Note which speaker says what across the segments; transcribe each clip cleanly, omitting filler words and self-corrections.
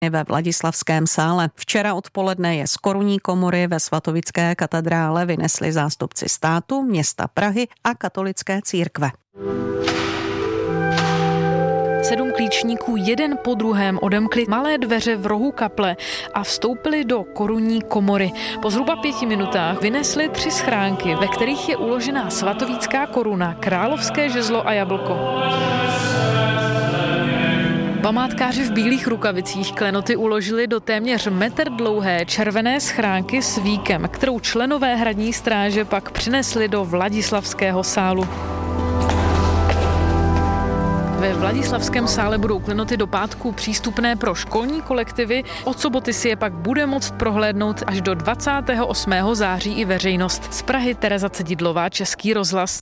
Speaker 1: ve Vladislavském sále. Včera odpoledne je z korunní komory ve svatovické katedrále vynesli zástupci státu, města Prahy a katolické církve.
Speaker 2: 7 klíčníků jeden po druhém odemkli malé dveře v rohu kaple a vstoupili do korunní komory. Po zhruba 5 minutách vynesli 3 schránky, ve kterých je uložená svatovícká koruna, královské žezlo a jablko. Památkáři v bílých rukavicích klenoty uložili do téměř metr dlouhé červené schránky s víkem, kterou členové hradní stráže pak přinesli do Vladislavského sálu. Ve Vladislavském sále budou klenoty do pátku přístupné pro školní kolektivy, od soboty si je pak bude moct prohlédnout až do 28. září i veřejnost. Z Prahy Tereza Cedidlová, Český rozhlas.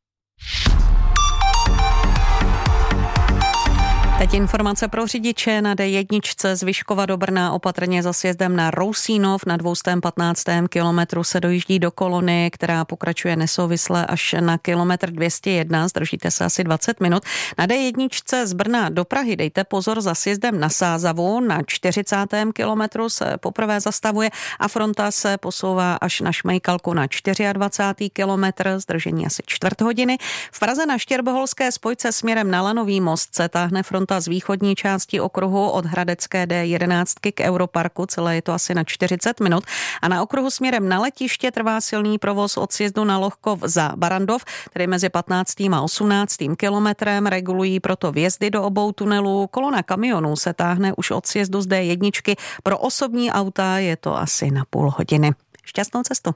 Speaker 1: Teď informace pro řidiče na D1 z Vyškova do Brna opatrně za sjezdem na Rousínov. Na 215. kilometru se dojíždí do kolony, která pokračuje nesouvisle až na kilometr 201. Zdržíte se asi 20 minut. Na D1 z Brna do Prahy dejte pozor za sjezdem na Sázavu. Na 40. kilometru se poprvé zastavuje a fronta se posouvá až na Šmejkalku na 24. kilometr. Zdržení asi čtvrt hodiny. V Praze na Štěrboholské spojce směrem na Lanový most se táhne fronta z východní části okruhu od Hradecké D11 k Europarku, celé je to asi na 40 minut. A na okruhu směrem na letiště trvá silný provoz od sjezdu na Lohkov za Barandov, tedy mezi 15. a 18. kilometrem. Regulují proto vjezdy do obou tunelů. Kolona kamionů se táhne už od sjezdu z D1. Pro osobní auta je to asi na půl hodiny. Šťastnou cestu.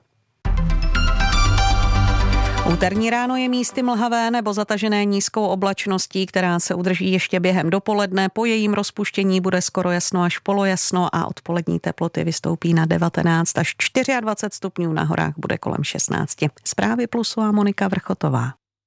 Speaker 1: Úterní ráno je místy mlhavé nebo zatažené nízkou oblačností, která se udrží ještě během dopoledne. Po jejím rozpuštění bude skoro jasno až polojasno a odpolední teploty vystoupí na 19 až 24 stupňů, na horách bude kolem 16. Zprávy Plusu a Monika Vrchotová.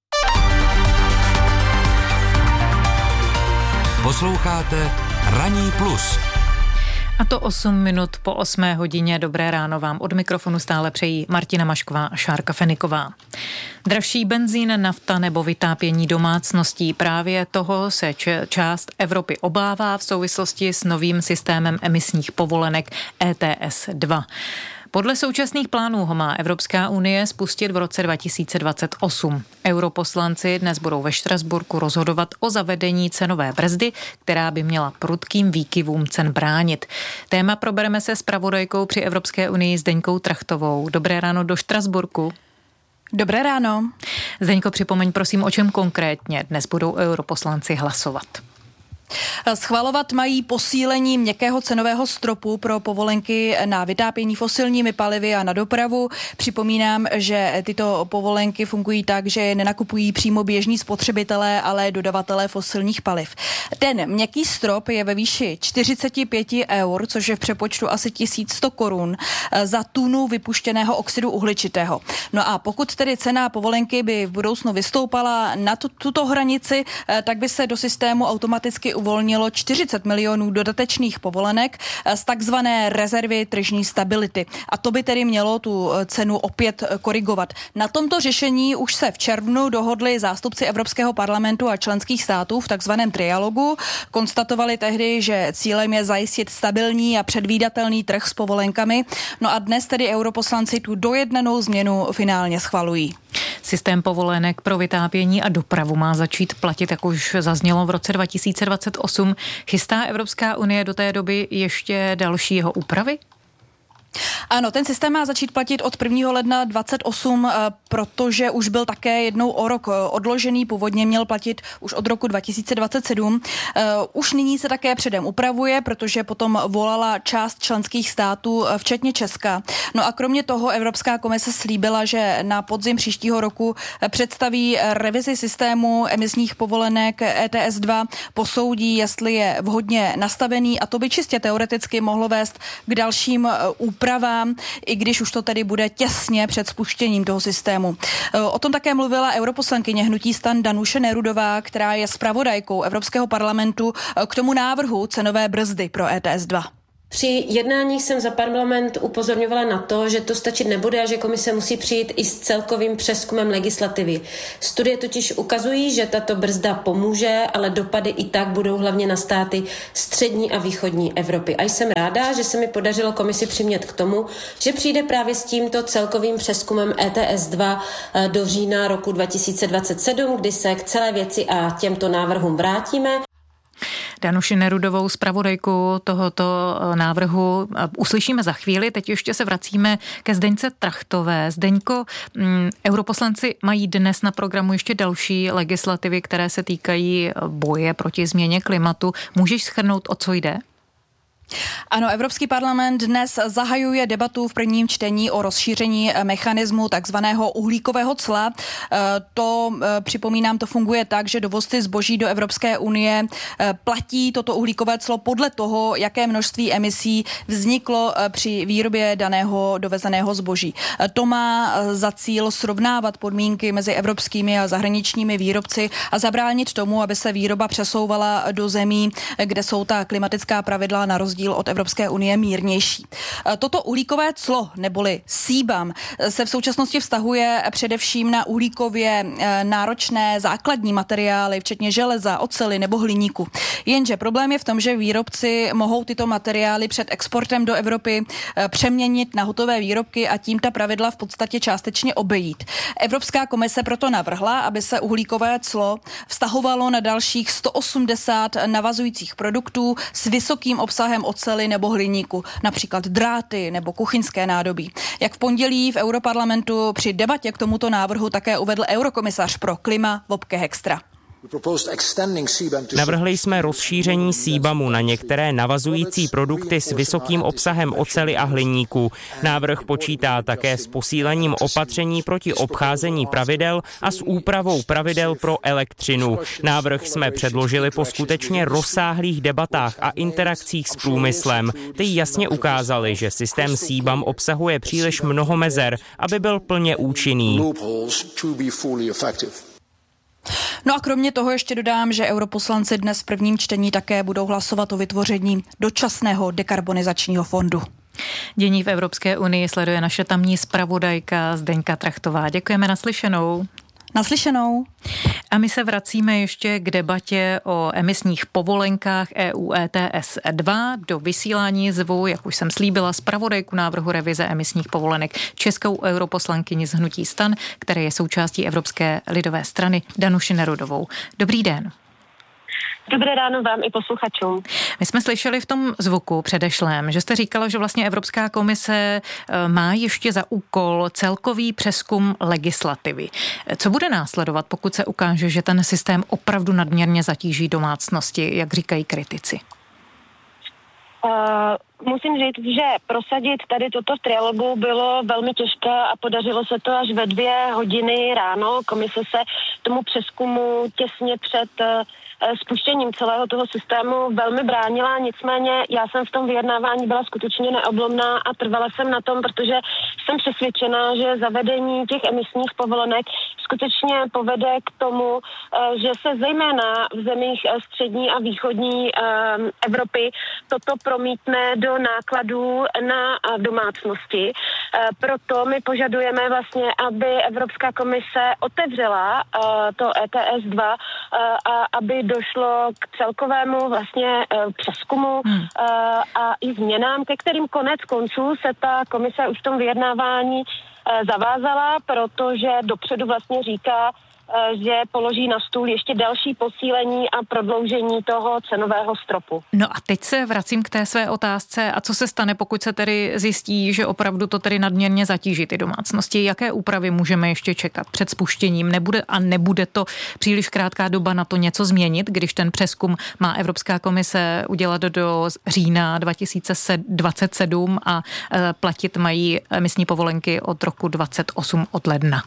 Speaker 3: Posloucháte Ranní plus.
Speaker 4: A to 8 minut po 8 hodině. Dobré ráno vám od mikrofonu stále přejí Martina Mašková a Šárka Feniková. Dražší benzín, nafta nebo vytápění domácností. Právě toho se část Evropy obává v souvislosti s novým systémem emisních povolenek ETS 2. Podle současných plánů ho má Evropská unie spustit v roce 2028. Europoslanci dnes budou ve Štrasburku rozhodovat o zavedení cenové brzdy, která by měla prudkým výkyvům cen bránit. Téma probereme se zpravodajkou při Evropské unii Zdeňkou Trachtovou. Dobré ráno do Štrasburku.
Speaker 5: Dobré ráno.
Speaker 4: Zdeňko, připomeň prosím, o čem konkrétně dnes budou europoslanci hlasovat.
Speaker 5: Schvalovat mají posílení měkkého cenového stropu pro povolenky na vytápění fosilními palivy a na dopravu. Připomínám, že tyto povolenky fungují tak, že je nenakupují přímo běžní spotřebitelé, ale dodavatelé fosilních paliv. Ten měkký strop je ve výši 45 eur, což je v přepočtu asi 1100 korun za tunu vypuštěného oxidu uhličitého. No a pokud tedy cena povolenky by v budoucnu vystoupala na tuto hranici, tak by se do systému automaticky uvolnilo 40 milionů dodatečných povolenek z takzvané rezervy tržní stability. A to by tedy mělo tu cenu opět korigovat. Na tomto řešení už se v červnu dohodli zástupci Evropského parlamentu a členských států v takzvaném trialogu. Konstatovali tehdy, že cílem je zajistit stabilní a předvídatelný trh s povolenkami. No a dnes tedy europoslanci tu dojednanou změnu finálně schvalují.
Speaker 4: Systém povolenek pro vytápění a dopravu má začít platit, jak už zaznělo, v roce 2028. Chystá Evropská unie do té doby ještě další jeho úpravy?
Speaker 5: Ano, ten systém má začít platit od 1. ledna 28, protože už byl také jednou o rok odložený, původně měl platit už od roku 2027. Už nyní se také předem upravuje, protože potom volala část členských států, včetně Česka. No a kromě toho Evropská komise slíbila, že na podzim příštího roku představí revizi systému emisních povolenek ETS 2, posoudí, jestli je vhodně nastavený, a to by čistě teoreticky mohlo vést k dalším úpravám, i když už to tedy bude těsně před spuštěním toho systému. O tom také mluvila europoslankyně hnutí STAN Danuše Nerudová, která je zpravodajkou Evropského parlamentu k tomu návrhu cenové brzdy pro ETS 2.
Speaker 6: Při jednáních jsem za parlament upozorňovala na to, že to stačit nebude a že komise musí přijít i s celkovým přezkumem legislativy. Studie totiž ukazují, že tato brzda pomůže, ale dopady i tak budou hlavně na státy střední a východní Evropy. A jsem ráda, že se mi podařilo komisi přimět k tomu, že přijde právě s tímto celkovým přezkumem ETS 2 do října roku 2027, kdy se k celé věci a těmto návrhům vrátíme.
Speaker 4: Danuši Nerudovou, zpravodajku tohoto návrhu, uslyšíme za chvíli. Teď ještě se vracíme ke Zdeňce Trachtové. Zdeňko, europoslanci mají dnes na programu ještě další legislativy, které se týkají boje proti změně klimatu. Můžeš shrnout, o co jde?
Speaker 5: Ano, Evropský parlament dnes zahajuje debatu v prvním čtení o rozšíření mechanismu takzvaného uhlíkového cla. Připomínám, to funguje tak, že dovozci zboží do Evropské unie platí toto uhlíkové clo podle toho, jaké množství emisí vzniklo při výrobě daného dovezeného zboží. To má za cíl srovnávat podmínky mezi evropskými a zahraničními výrobci a zabránit tomu, aby se výroba přesouvala do zemí, kde jsou ta klimatická pravidla na rozdíl od Evropské unie mírnější. Toto uhlíkové clo, neboli CBAM, se v současnosti vztahuje především na uhlíkově náročné základní materiály, včetně železa, oceli nebo hliníku. Jenže problém je v tom, že výrobci mohou tyto materiály před exportem do Evropy přeměnit na hotové výrobky a tím ta pravidla v podstatě částečně obejít. Evropská komise proto navrhla, aby se uhlíkové clo vztahovalo na dalších 180 navazujících produktů s vysokým obsahem oceli nebo hliníku, například dráty nebo kuchyňské nádobí. Jak v pondělí v Europarlamentu při debatě k tomuto návrhu také uvedl eurokomisař pro klima Wopke Hoekstra.
Speaker 7: Navrhli jsme rozšíření CBAMu na některé navazující produkty s vysokým obsahem oceli a hliníku. Návrh počítá také s posílením opatření proti obcházení pravidel a s úpravou pravidel pro elektřinu. Návrh jsme předložili po skutečně rozsáhlých debatách a interakcích s průmyslem. Ty jasně ukázaly, že systém CBAM obsahuje příliš mnoho mezer, aby byl plně účinný.
Speaker 5: No a kromě toho ještě dodám, že europoslanci dnes v prvním čtení také budou hlasovat o vytvoření dočasného dekarbonizačního fondu.
Speaker 4: Dění v Evropské unii sleduje naše tamní zpravodajka Zdeňka Trachtová. Děkujeme, naslyšenou.
Speaker 5: Naslyšenou.
Speaker 4: A my se vracíme ještě k debatě o emisních povolenkách EU ETS 2. Do vysílání zvu, jak už jsem slíbila, zpravodajku návrhu revize emisních povolenek, českou europoslankyni z hnutí STAN, které je součástí Evropské lidové strany, Danuši Nerudovou. Dobrý den.
Speaker 8: Dobré ráno vám i posluchačům.
Speaker 4: My jsme slyšeli v tom zvuku předešlém, že jste říkala, že vlastně Evropská komise má ještě za úkol celkový přezkum legislativy. Co bude následovat, pokud se ukáže, že ten systém opravdu nadměrně zatíží domácnosti, jak říkají kritici?
Speaker 8: Musím říct, že prosadit tady toto v trialogu bylo velmi těžké a podařilo se to až ve 2 hodiny ráno. Komise se tomu přezkumu těsně před spuštěním celého toho systému velmi bránila, nicméně já jsem v tom vyjednávání byla skutečně neoblomná a trvala jsem na tom, protože jsem přesvědčená, že zavedení těch emisních povolenek skutečně povede k tomu, že se zejména v zemích střední a východní Evropy toto promítne do nákladů na domácnosti. Proto my požadujeme vlastně, aby Evropská komise otevřela to ETS 2 a aby došlo k celkovému vlastně přezkumu a i změnám, ke kterým konec konců se ta komise už v tom vyjednávání zavázala, protože dopředu vlastně říká, že položí na stůl ještě další posílení a prodloužení toho cenového stropu.
Speaker 4: No a teď se vracím k té své otázce. A co se stane, pokud se tedy zjistí, že opravdu to tedy nadměrně zatíží ty domácnosti? Jaké úpravy můžeme ještě čekat před spuštěním? Nebude to příliš krátká doba na to něco změnit, když ten přezkum má Evropská komise udělat do října 2027 a platit mají emisní povolenky od roku 2028 od ledna?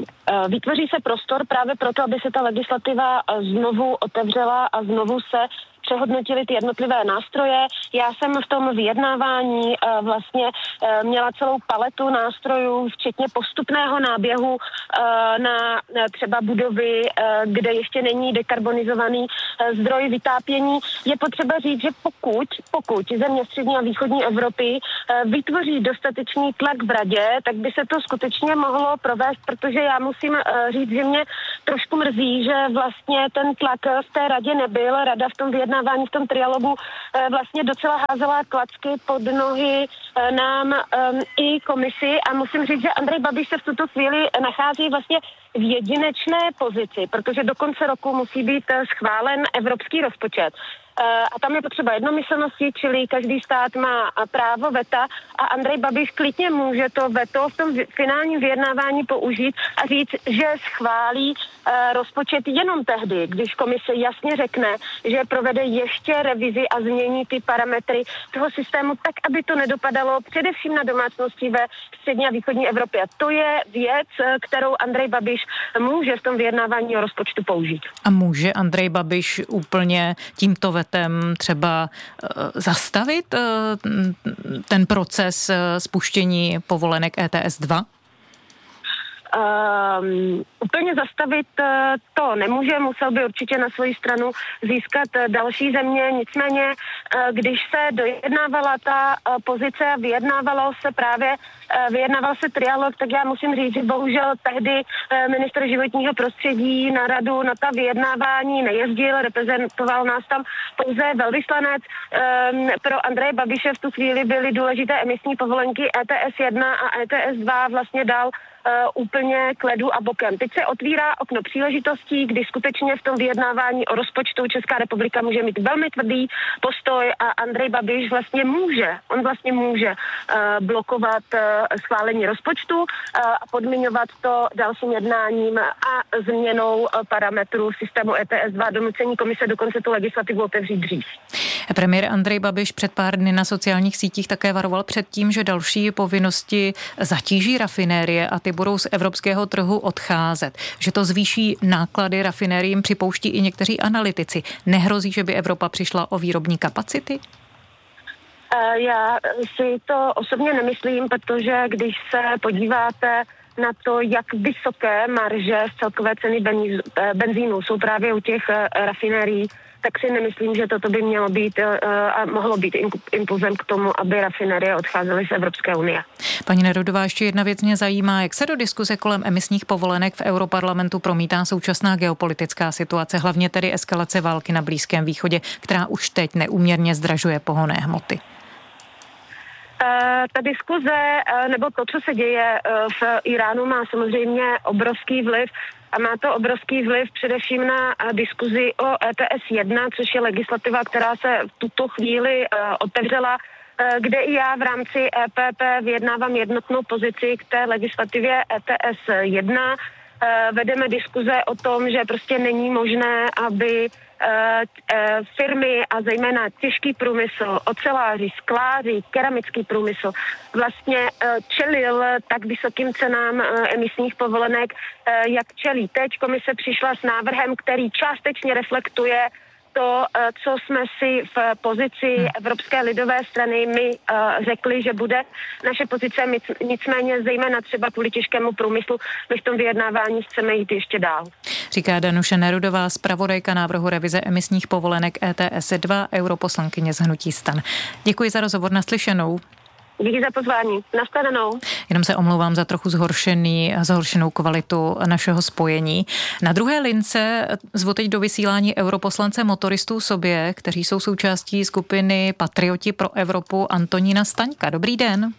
Speaker 8: Vytvoří se prostor právě proto, aby se ta legislativa znovu otevřela a znovu se přehodnotili ty jednotlivé nástroje. Já jsem v tom vyjednávání vlastně měla celou paletu nástrojů, včetně postupného náběhu na třeba budovy, kde ještě není dekarbonizovaný zdroj vytápění. Je potřeba říct, že pokud země střední a východní Evropy vytvoří dostatečný tlak v radě, tak by se to skutečně mohlo provést, protože já musím říct, že mě trošku mrzí, že vlastně ten tlak v té radě nebyl. Rada v tom vyjednávání, v tom trialogu vlastně docela házela klacky pod nohy nám i komisi a musím říct, že Andrej Babiš se v tuto chvíli nachází vlastně v jedinečné pozici, protože do konce roku musí být schválen evropský rozpočet. A tam je potřeba jednomyslnosti, čili každý stát má právo veta a Andrej Babiš klidně může to veto v tom finálním vyjednávání použít a říct, že schválí rozpočet jenom tehdy, když komise jasně řekne, že provede ještě revizi a změní ty parametry toho systému tak, aby to nedopadalo především na domácnosti ve střední a východní Evropě. A to je věc, kterou Andrej Babiš může v tom vyjednávání o rozpočtu použít.
Speaker 4: A může Andrej Babiš úplně tímto vetem třeba zastavit ten proces spuštění povolenek ETS 2?
Speaker 8: Úplně zastavit to nemůže, musel by určitě na svoji stranu získat další země, nicméně když se dojednávala ta pozice a vyjednával se trialog, tak já musím říct, že bohužel tehdy ministr životního prostředí na radu na ta vyjednávání nejezdil, reprezentoval nás tam pouze velvyslanec. Pro Andreje Babiše v tu chvíli byly důležité emisní povolenky ETS 1 a ETS 2 vlastně dal úplně k ledu a bokem. Teď se otvírá okno příležitostí, kdy skutečně v tom vyjednávání o rozpočtu Česká republika může mít velmi tvrdý postoj a Andrej Babiš vlastně může blokovat schválení rozpočtu a podmiňovat to dalším jednáním a změnou parametrů systému ETS 2 donucení komise dokonce tu legislativu otevřít dřív.
Speaker 4: Premiér Andrej Babiš před pár dny na sociálních sítích také varoval před tím, že další povinnosti zatíží rafinérie a ty budou z evropského trhu odcházet. Že to zvýší náklady rafinériím, připouští i někteří analytici. Nehrozí, že by Evropa přišla o výrobní kapacity?
Speaker 8: Já si to osobně nemyslím, protože když se podíváte na to, jak vysoké marže z celkové ceny benzínu jsou právě u těch rafinérií, tak si nemyslím, že toto by mělo být a mohlo být impulzem k tomu, aby rafinérie odcházely z Evropské unie.
Speaker 4: Paní Nerudová, ještě jedna věc mě zajímá, jak se do diskuze kolem emisních povolenek v Europarlamentu promítá současná geopolitická situace, hlavně tedy eskalace války na Blízkém východě, která už teď neúměrně zdražuje pohonné hmoty.
Speaker 8: Ta diskuze, nebo to, co se děje v Iránu, má samozřejmě obrovský vliv a má to obrovský vliv především na diskuzi o ETS 1, což je legislativa, která se v tuto chvíli otevřela, kde i já v rámci EPP vyjednávám jednotnou pozici k té legislativě ETS 1. Vedeme diskuze o tom, že prostě není možné, aby firmy a zejména těžký průmysl, oceláři, skláři, keramický průmysl vlastně čelil tak vysokým cenám emisních povolenek, jak čelí teď. Komise přišla s návrhem, který částečně reflektuje to, co jsme si v pozici Evropské lidové strany my řekli, že bude naše pozice, nicméně zejména třeba kvůli těžkému průmyslu, my v tom vyjednávání chceme jít ještě dál.
Speaker 4: Říká Danuše Nerudová, zpravodajka návrhu revize emisních povolenek ETS 2, europoslankyně z hnutí STAN. Děkuji za rozhovor, naslyšenou.
Speaker 8: Díky za pozvání. Nashledanou.
Speaker 4: Jenom se omlouvám za trochu zhoršenou kvalitu našeho spojení. Na druhé lince zvu teď do vysílání europoslance motoristů Sobě, kteří jsou součástí skupiny Patrioti pro Evropu, Antonína Staňka. Dobrý den.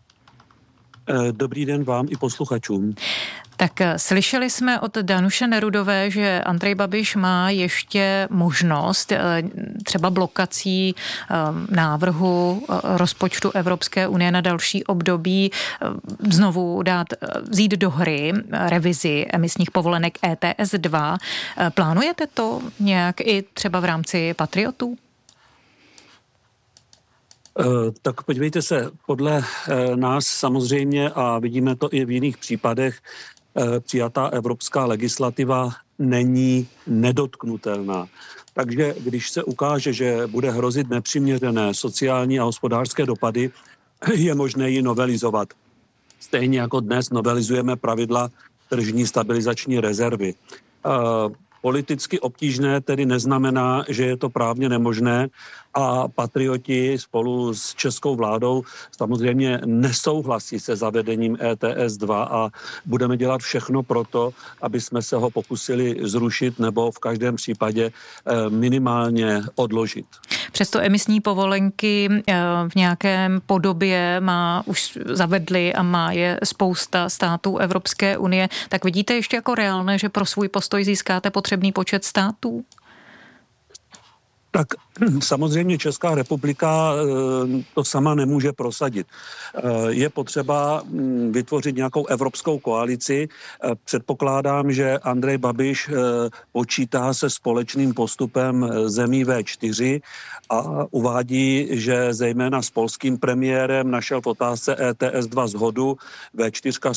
Speaker 9: Dobrý den vám i posluchačům.
Speaker 4: Tak slyšeli jsme od Danuše Nerudové, že Andrej Babiš má ještě možnost třeba blokací návrhu rozpočtu Evropské unie na další období znovu vzít do hry revizi emisních povolenek ETS 2. Plánujete to nějak i třeba v rámci Patriotů?
Speaker 9: Tak podívejte se, podle nás samozřejmě, a vidíme to i v jiných případech, přijatá evropská legislativa není nedotknutelná. Takže když se ukáže, že bude hrozit nepřiměřené sociální a hospodářské dopady, je možné ji novelizovat. Stejně jako dnes novelizujeme pravidla tržní stabilizační rezervy. Politicky obtížné tedy neznamená, že je to právně nemožné a patrioti spolu s českou vládou samozřejmě nesouhlasí se zavedením ETS 2 a budeme dělat všechno pro to, aby jsme se ho pokusili zrušit nebo v každém případě minimálně odložit.
Speaker 4: Přesto emisní povolenky v nějakém podobě už zavedly a má je spousta států Evropské unie. Tak vidíte ještě jako reálné, že pro svůj postoj získáte potřebný počet států?
Speaker 9: Tak samozřejmě Česká republika to sama nemůže prosadit. Je potřeba vytvořit nějakou evropskou koalici. Předpokládám, že Andrej Babiš počítá se společným postupem zemí V4 a uvádí, že zejména s polským premiérem našel v otázce ETS 2 shodu. V4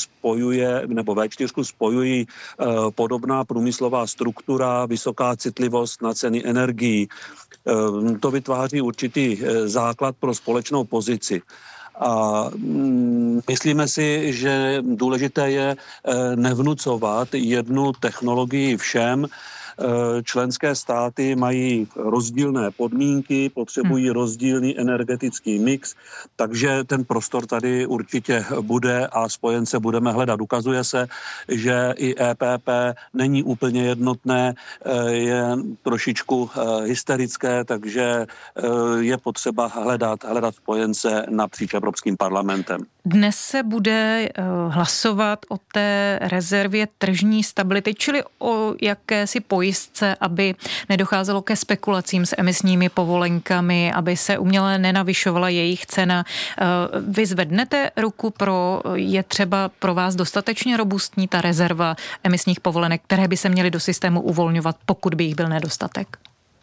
Speaker 9: spojují podobná průmyslová struktura, vysoká citlivost na ceny energií. To vytváří určitý základ pro společnou pozici. A myslíme si, že důležité je nevnucovat jednu technologii všem. Členské státy mají rozdílné podmínky, potřebují rozdílný energetický mix, takže ten prostor tady určitě bude a spojence budeme hledat. Ukazuje se, že i EPP není úplně jednotné, je trošičku hysterické, takže je potřeba hledat spojence napříč Evropským parlamentem.
Speaker 4: Dnes se bude hlasovat o té rezervě tržní stability, čili o jakési pojistce, aby nedocházelo ke spekulacím s emisními povolenkami, aby se uměle nenavyšovala jejich cena. Vy zvednete ruku je třeba pro vás dostatečně robustní ta rezerva emisních povolenek, které by se měly do systému uvolňovat, pokud by jich byl nedostatek?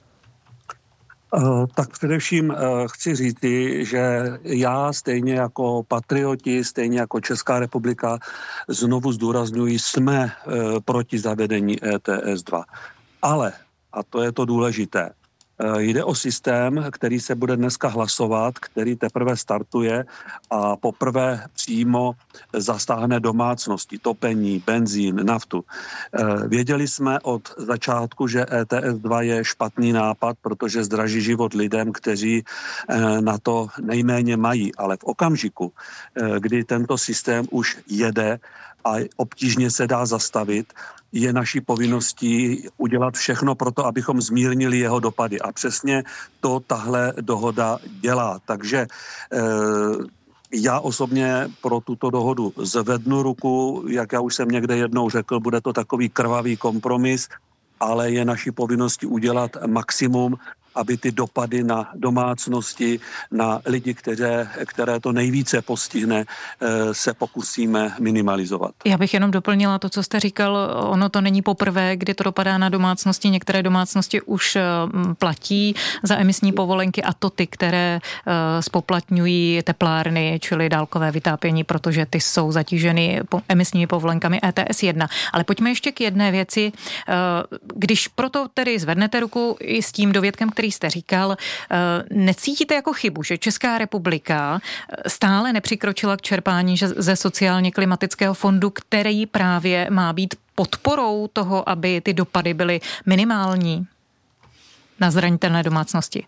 Speaker 9: Tak především chci říci, že já stejně jako patrioti, stejně jako Česká republika znovu zdůrazňuji, jsme proti zavedení ETS 2. Ale, a to je to důležité, jde o systém, který se bude dneska hlasovat, který teprve startuje a poprvé přímo zasáhne domácnosti, topení, benzín, naftu. Věděli jsme od začátku, že ETS 2 je špatný nápad, protože zdraží život lidem, kteří na to nejméně mají. Ale v okamžiku, kdy tento systém už jede a obtížně se dá zastavit, je naší povinností udělat všechno pro to, abychom zmírnili jeho dopady. A přesně to tahle dohoda dělá. Takže já osobně pro tuto dohodu zvednu ruku, jak já už jsem někde jednou řekl, bude to takový krvavý kompromis, ale je naší povinností udělat maximum, aby ty dopady na domácnosti, na lidi, které to nejvíce postihne, se pokusíme minimalizovat.
Speaker 4: Já bych jenom doplnila to, co jste říkal. Ono to není poprvé, kdy to dopadá na domácnosti. Některé domácnosti už platí za emisní povolenky, a to ty, které spoplatňují teplárny, čili dálkové vytápění, protože ty jsou zatíženy emisními povolenkami ETS 1. Ale pojďme ještě k jedné věci. Když proto tedy zvednete ruku i s tím dovědkem, který jste říkal, necítíte jako chybu, že Česká republika stále nepřikročila k čerpání ze sociálně klimatického fondu, který právě má být podporou toho, aby ty dopady byly minimální na zranitelné domácnosti?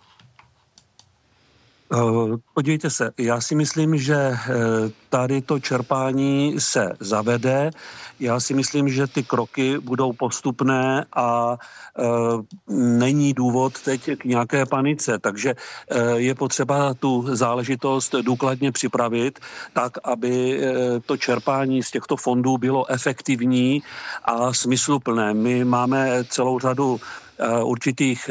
Speaker 9: Podívejte se, já si myslím, že tady to čerpání se zavede. Já si myslím, že ty kroky budou postupné a není důvod teď k nějaké panice. Takže je potřeba tu záležitost důkladně připravit tak, aby to čerpání z těchto fondů bylo efektivní a smysluplné. My máme celou řadu určitých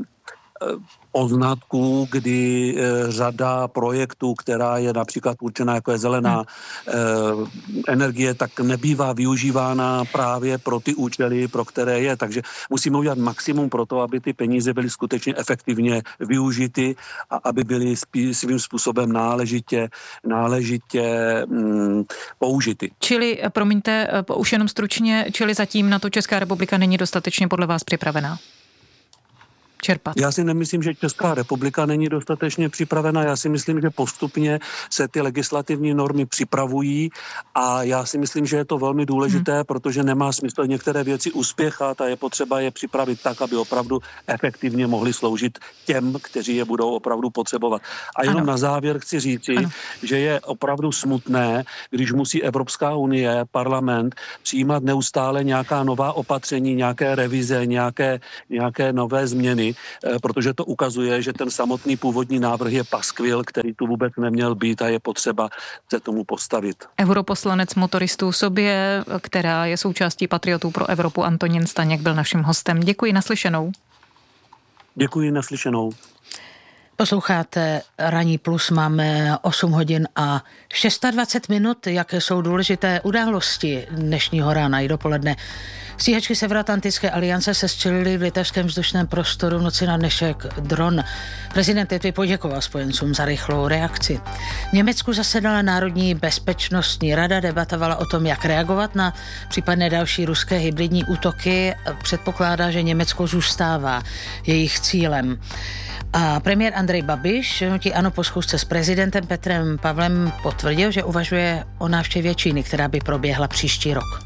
Speaker 9: poznatků, kdy řada projektů, která je například určená jako je zelená energie, tak nebývá využívána právě pro ty účely, pro které je. Takže musíme udělat maximum pro to, aby ty peníze byly skutečně efektivně využity a aby byly svým způsobem náležitě použity.
Speaker 4: Čili, promiňte, už jenom stručně, čili zatím na to Česká republika není dostatečně podle vás připravená? čerpat?
Speaker 9: Já si nemyslím, že Česká republika není dostatečně připravena. Já si myslím, že postupně se ty legislativní normy připravují a já si myslím, že je to velmi důležité, protože nemá smysl některé věci uspěchat a je potřeba je připravit tak, aby opravdu efektivně mohly sloužit těm, kteří je budou opravdu potřebovat. A jenom na závěr chci říci, že je opravdu smutné, když musí Evropská unie, parlament přijímat neustále nějaká nová opatření, nějaké revize, nějaké nové změny, protože to ukazuje, že ten samotný původní návrh je paskvil, který tu vůbec neměl být a je potřeba se tomu postavit.
Speaker 4: Europoslanec Motoristů sobě, která je součástí Patriotů pro Evropu, Antonín Staněk byl naším hostem. Děkuji, naslyšenou.
Speaker 9: Děkuji, naslyšenou.
Speaker 10: Posloucháte Ranní plus, máme 8 hodin a 26 minut, jaké jsou důležité události dnešního rána i dopoledne. Stíhačky Severoatlantické aliance sestřelily v litevském vzdušném prostoru v noci na dnešek dron. Prezident Litvy poděkoval spojencům za rychlou reakci. V Německu zasedala Národní bezpečnostní rada, debatovala o tom, jak reagovat na případné další ruské hybridní útoky. Předpokládá, že Německo zůstává jejich cílem. A premiér Andrej Babiš, hnutí ANO po schůzce s prezidentem Petrem Pavlem potvrdil, že uvažuje o návštěvě Číny, která by proběhla příští rok.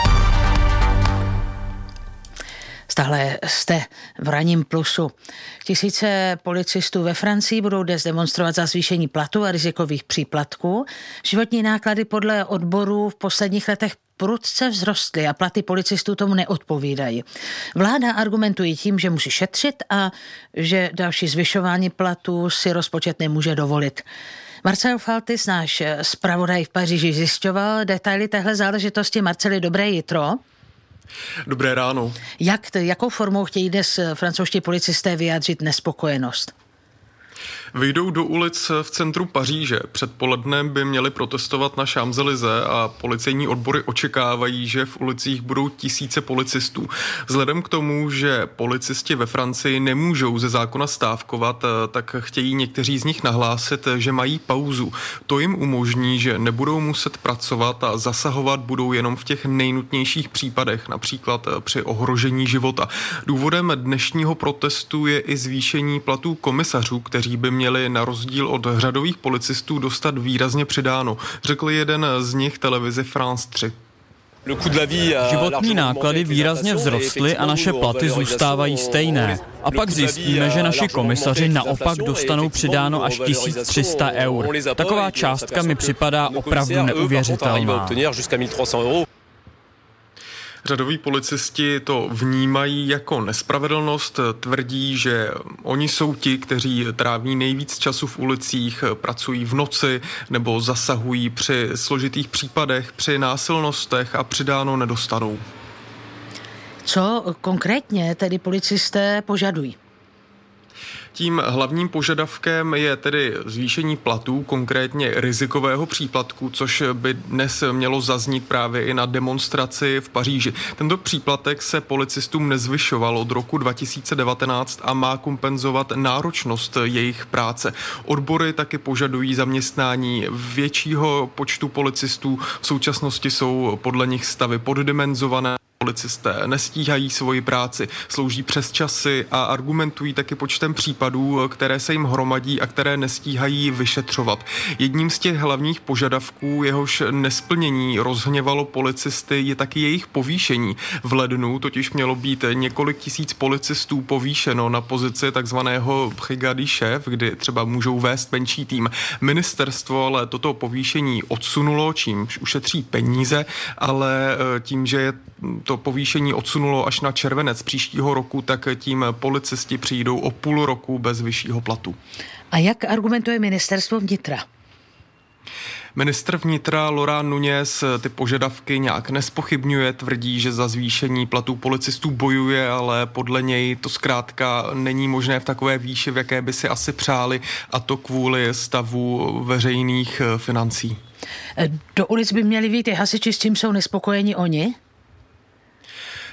Speaker 10: Stále jste v Ranním plusu. Tisíce policistů ve Francii budou dnes demonstrovat za zvýšení platu a rizikových příplatků. Životní náklady podle odborů v posledních letech prudce vzrostly a platy policistů tomu neodpovídají. Vláda argumentuje tím, že musí šetřit a že další zvyšování platů si rozpočet nemůže dovolit. Marcel Faltis, náš zpravodaj v Paříži, zjišťoval detaily téhle záležitosti. Marceli, dobré jitro.
Speaker 11: Dobré ráno.
Speaker 10: Jakou formou chtějí dnes francouzští policisté vyjádřit nespokojenost?
Speaker 11: Vyjdou do ulic v centru Paříže. Předpolednem by měli protestovat na Champs-Élysées a policejní odbory očekávají, že v ulicích budou tisíce policistů. Vzhledem k tomu, že policisti ve Francii nemůžou ze zákona stávkovat, tak chtějí někteří z nich nahlásit, že mají pauzu. To jim umožní, že nebudou muset pracovat a zasahovat budou jenom v těch nejnutnějších případech, například při ohrožení života. Důvodem dnešního protestu je i zvýšení platů komisařů, kteří by měli na rozdíl od řadových policistů dostat výrazně přidáno, řekl jeden z nich televizi France 3.
Speaker 12: Životní náklady výrazně vzrostly a naše platy zůstávají stejné. A pak zjistíme, že naši komisaři naopak dostanou přidáno až 1300 eur. Taková částka mi připadá opravdu neuvěřitelná.
Speaker 11: Řadoví policisti to vnímají jako nespravedlnost, tvrdí, že oni jsou ti, kteří tráví nejvíc času v ulicích, pracují v noci nebo zasahují při složitých případech, při násilnostech a přidáno nedostanou.
Speaker 10: Co konkrétně tedy policisté požadují?
Speaker 11: Tím hlavním požadavkem je tedy zvýšení platů, konkrétně rizikového příplatku, což by dnes mělo zaznít právě i na demonstraci v Paříži. Tento příplatek se policistům nezvyšoval od roku 2019 a má kompenzovat náročnost jejich práce. Odbory taky požadují zaměstnání většího počtu policistů. V současnosti jsou podle nich stavy poddimenzované. Policisté nestíhají svoji práci, slouží přes časy a argumentují taky počtem případů, které se jim hromadí a které nestíhají vyšetřovat. Jedním z těch hlavních požadavků, jehož nesplnění rozhněvalo policisty, je taky jejich povýšení. V lednu totiž mělo být několik tisíc policistů povýšeno na pozici takzvaného brigady šéf, kdy třeba můžou vést menší tým. Ministerstvo ale toto povýšení odsunulo, čímž ušetří peníze, ale tím, že je to povýšení odsunulo až na červenec příštího roku, tak tím policisti přijdou o půl roku bez vyššího platu.
Speaker 10: A jak argumentuje ministerstvo vnitra?
Speaker 11: Ministr vnitra Laurent Nunez ty požadavky nějak nespochybňuje, tvrdí, že za zvýšení platů policistů bojuje, ale podle něj to zkrátka není možné v takové výši, v jaké by si asi přáli, a to kvůli stavu veřejných financí.
Speaker 10: Do ulic by měli vyjít i hasiči, s čím jsou nespokojeni oni?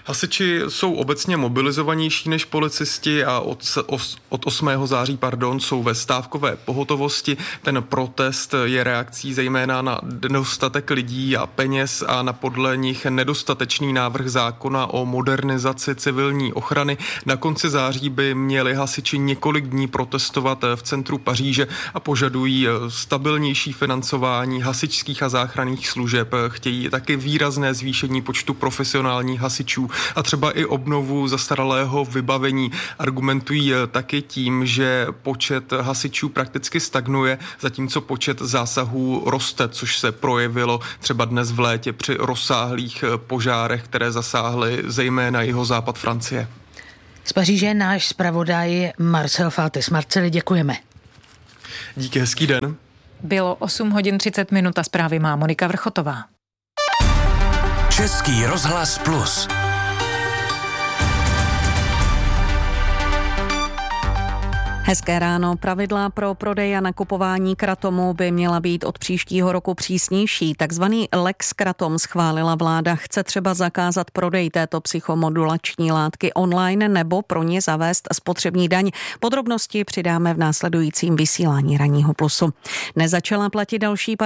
Speaker 11: Hasiči jsou obecně mobilizovanější než policisti a od 8. září jsou ve stávkové pohotovosti. Ten protest je reakcí zejména na nedostatek lidí a peněz a na podle nich nedostatečný návrh zákona o modernizaci civilní ochrany. Na konci září by měli hasiči několik dní protestovat v centru Paříže a požadují stabilnější financování hasičských a záchranných služeb. Chtějí taky výrazné zvýšení počtu profesionálních hasičů a třeba i obnovu zastaralého vybavení. Argumentují taky tím, že počet hasičů prakticky stagnuje, zatímco počet zásahů roste, což se projevilo třeba dnes v létě při rozsáhlých požárech, které zasáhly zejména jihozápad Francie.
Speaker 10: Z Paříže náš zpravodaj Marcel Faltis. Marceli, děkujeme.
Speaker 11: Díky, hezký den.
Speaker 4: Bylo 8 hodin 30 minut a zprávy má Monika Vrchotová.
Speaker 3: Český rozhlas Plus.
Speaker 1: Hezké ráno. Pravidla pro prodej a nakupování kratomu by měla být od příštího roku přísnější. Takzvaný Lex Kratom schválila vláda. Chce třeba zakázat prodej této psychomodulační látky online nebo pro ně zavést spotřební daň. Podrobnosti přidáme v následujícím vysílání Ranního plusu. Nezačala platit další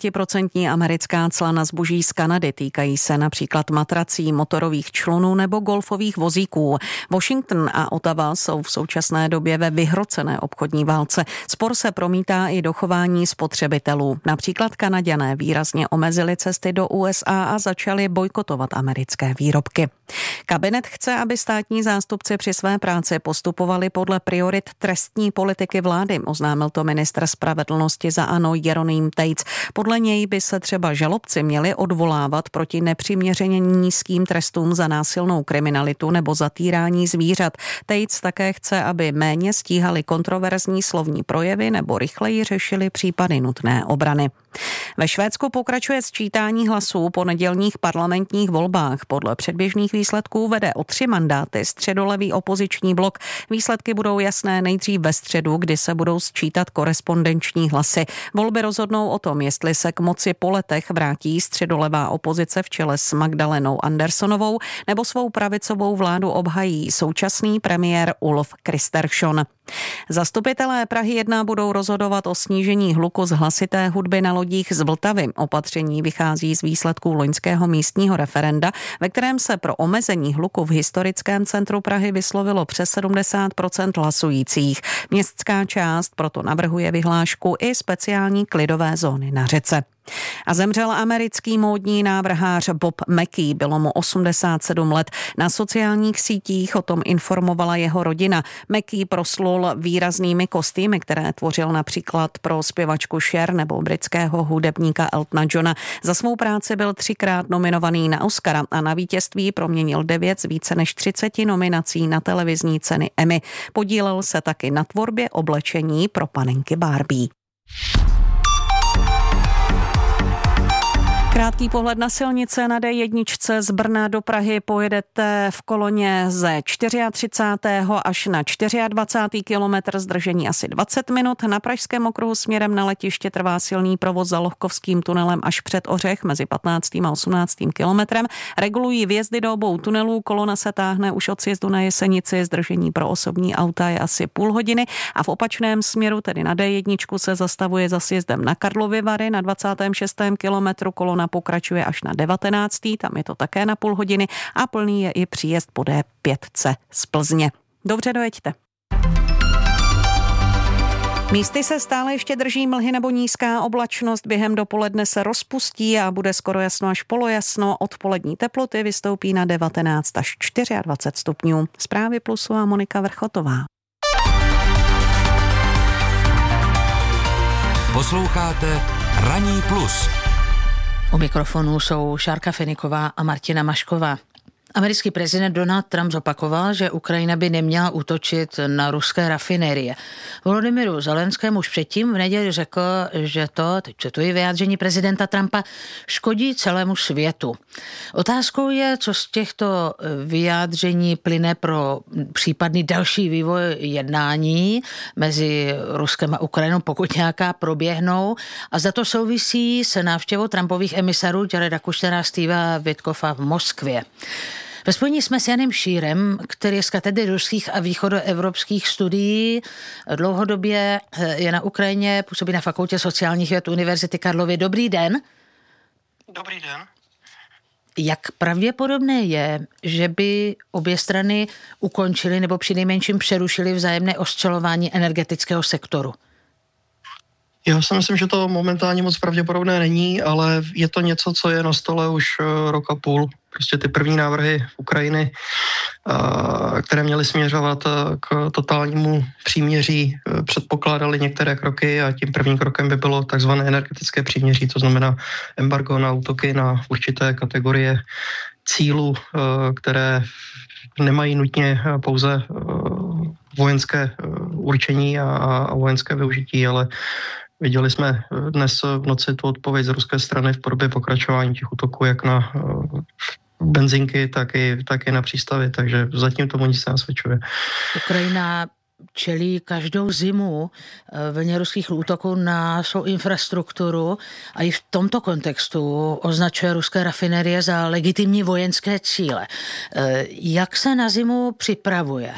Speaker 1: 50% americká cla na zboží z Kanady. Týkají se například matrací, motorových člunů nebo golfových vozíků. Washington a Ottawa jsou v současné době ve vyhrocené obchodní válce. Spor se promítá i do chování spotřebitelů. Například Kanaďané výrazně omezili cesty do USA a začali bojkotovat americké výrobky. Kabinet chce, aby státní zástupci při své práci postupovali podle priorit trestní politiky vlády, oznámil to ministr spravedlnosti za ANO Jeroným Tejc. Podle něj by se třeba žalobci měli odvolávat proti nepřiměřeně nízkým trestům za násilnou kriminalitu nebo zatýrání zvířat. Tejc také chce, aby méně stíhali kontroverzní slovní projevy nebo rychleji řešili případy nutné obrany. Ve Švédsku pokračuje sčítání hlasů po nedělních parlamentních volbách. Podle předběžných výsledků vede o 3 mandáty středolevý opoziční blok. Výsledky budou jasné nejdřív ve středu, kdy se budou sčítat korespondenční hlasy. Volby rozhodnou o tom, jestli se k moci po letech vrátí středolevá opozice v čele s Magdalenou Andersonovou nebo svou pravicovou vládu obhají současný premiér Ulf Kristersson. Zastupitelé Prahy 1 budou rozhodovat o snížení hluku z hlasité hudby na lodích z Vltavy. Opatření vychází z výsledků loňského místního referenda, ve kterém se pro omezení hluku v historickém centru Prahy vyslovilo přes 70% hlasujících. Městská část proto navrhuje vyhlášku i speciální klidové zóny na řece. A zemřel americký módní návrhář Bob Mackie, bylo mu 87 let. Na sociálních sítích o tom informovala jeho rodina. Mackie proslul výraznými kostýmy, které tvořil například pro zpěvačku Cher nebo britského hudebníka Eltona Johna. Za svou práci byl 3krát nominovaný na Oscara a na vítězství proměnil 9 z více než 30 nominací na televizní ceny Emmy. Podílel se taky na tvorbě oblečení pro panenky Barbie. Krátký pohled na silnice. Na D1 z Brna do Prahy pojedete v koloně ze 34. až na 24. kilometr, zdržení asi 20 minut. Na pražském okruhu směrem na letiště trvá silný provoz za Lohkovským tunelem až před Ořech mezi 15. a 18. kilometrem. Regulují vjezdy do obou tunelů, kolona se táhne už od sjezdu na Jesenici, zdržení pro osobní auta je asi půl hodiny a v opačném směru, tedy na D1, se zastavuje za sjezdem na Karlovy Vary na 26. kilometru, kolona pokračuje až na 19. Tam je to také na půl hodiny a plný je i příjezd po D5 z Plzně. Dobře, dojeďte. Místy se stále ještě drží mlhy nebo nízká oblačnost. Během dopoledne se rozpustí a bude skoro jasno až polojasno. Odpolední teploty vystoupí na 19 až 24 stupňů. Zprávy Plusu a Monika Vrchotová.
Speaker 3: Posloucháte Ranní plus.
Speaker 10: U mikrofonu jsou Šárka Feniková a Martina Mašková. Americký prezident Donald Trump zopakoval, že Ukrajina by neměla útočit na ruské rafinérie. Volodymyru Zelenskému už předtím v neděli řekl, že to, teď cituji vyjádření prezidenta Trumpa, škodí celému světu. Otázkou je, co z těchto vyjádření plyne pro případný další vývoj jednání mezi Ruskem a Ukrajinou, pokud nějaká proběhnou. A za to souvisí se návštěvou Trumpových emisarů Jareda Kushnera a Steva Witkoffa v Moskvě. Ve spojení jsme s Janem Šírem, který je z katedry ruských a východoevropských studií. Dlouhodobě je na Ukrajině, působí na Fakultě sociálních věd Univerzity Karlovy. Dobrý den.
Speaker 13: Dobrý den.
Speaker 10: Jak pravděpodobné je, že by obě strany ukončily nebo přinejmenším přerušily vzájemné ostřelování energetického sektoru?
Speaker 13: Já si myslím, že to momentálně moc pravděpodobné není, ale je to něco, co je na stole už rok a půl. Prostě ty první návrhy Ukrajiny, které měly směřovat k totálnímu příměří, předpokládaly některé kroky a tím prvním krokem by bylo takzvané energetické příměří, to znamená embargo na útoky na určité kategorie cílů, které nemají nutně pouze vojenské určení a vojenské využití, ale viděli jsme dnes v noci tu odpověď z ruské strany v podobě pokračování těch útoků jak na benzinky, tak i na přístavy, takže zatím tomu nic nenasvědčuje.
Speaker 10: Ukrajina čelí každou zimu vlně ruských útoků na svou infrastrukturu a i v tomto kontextu označuje ruské rafinerie za legitimní vojenské cíle. Jak se na zimu připravuje?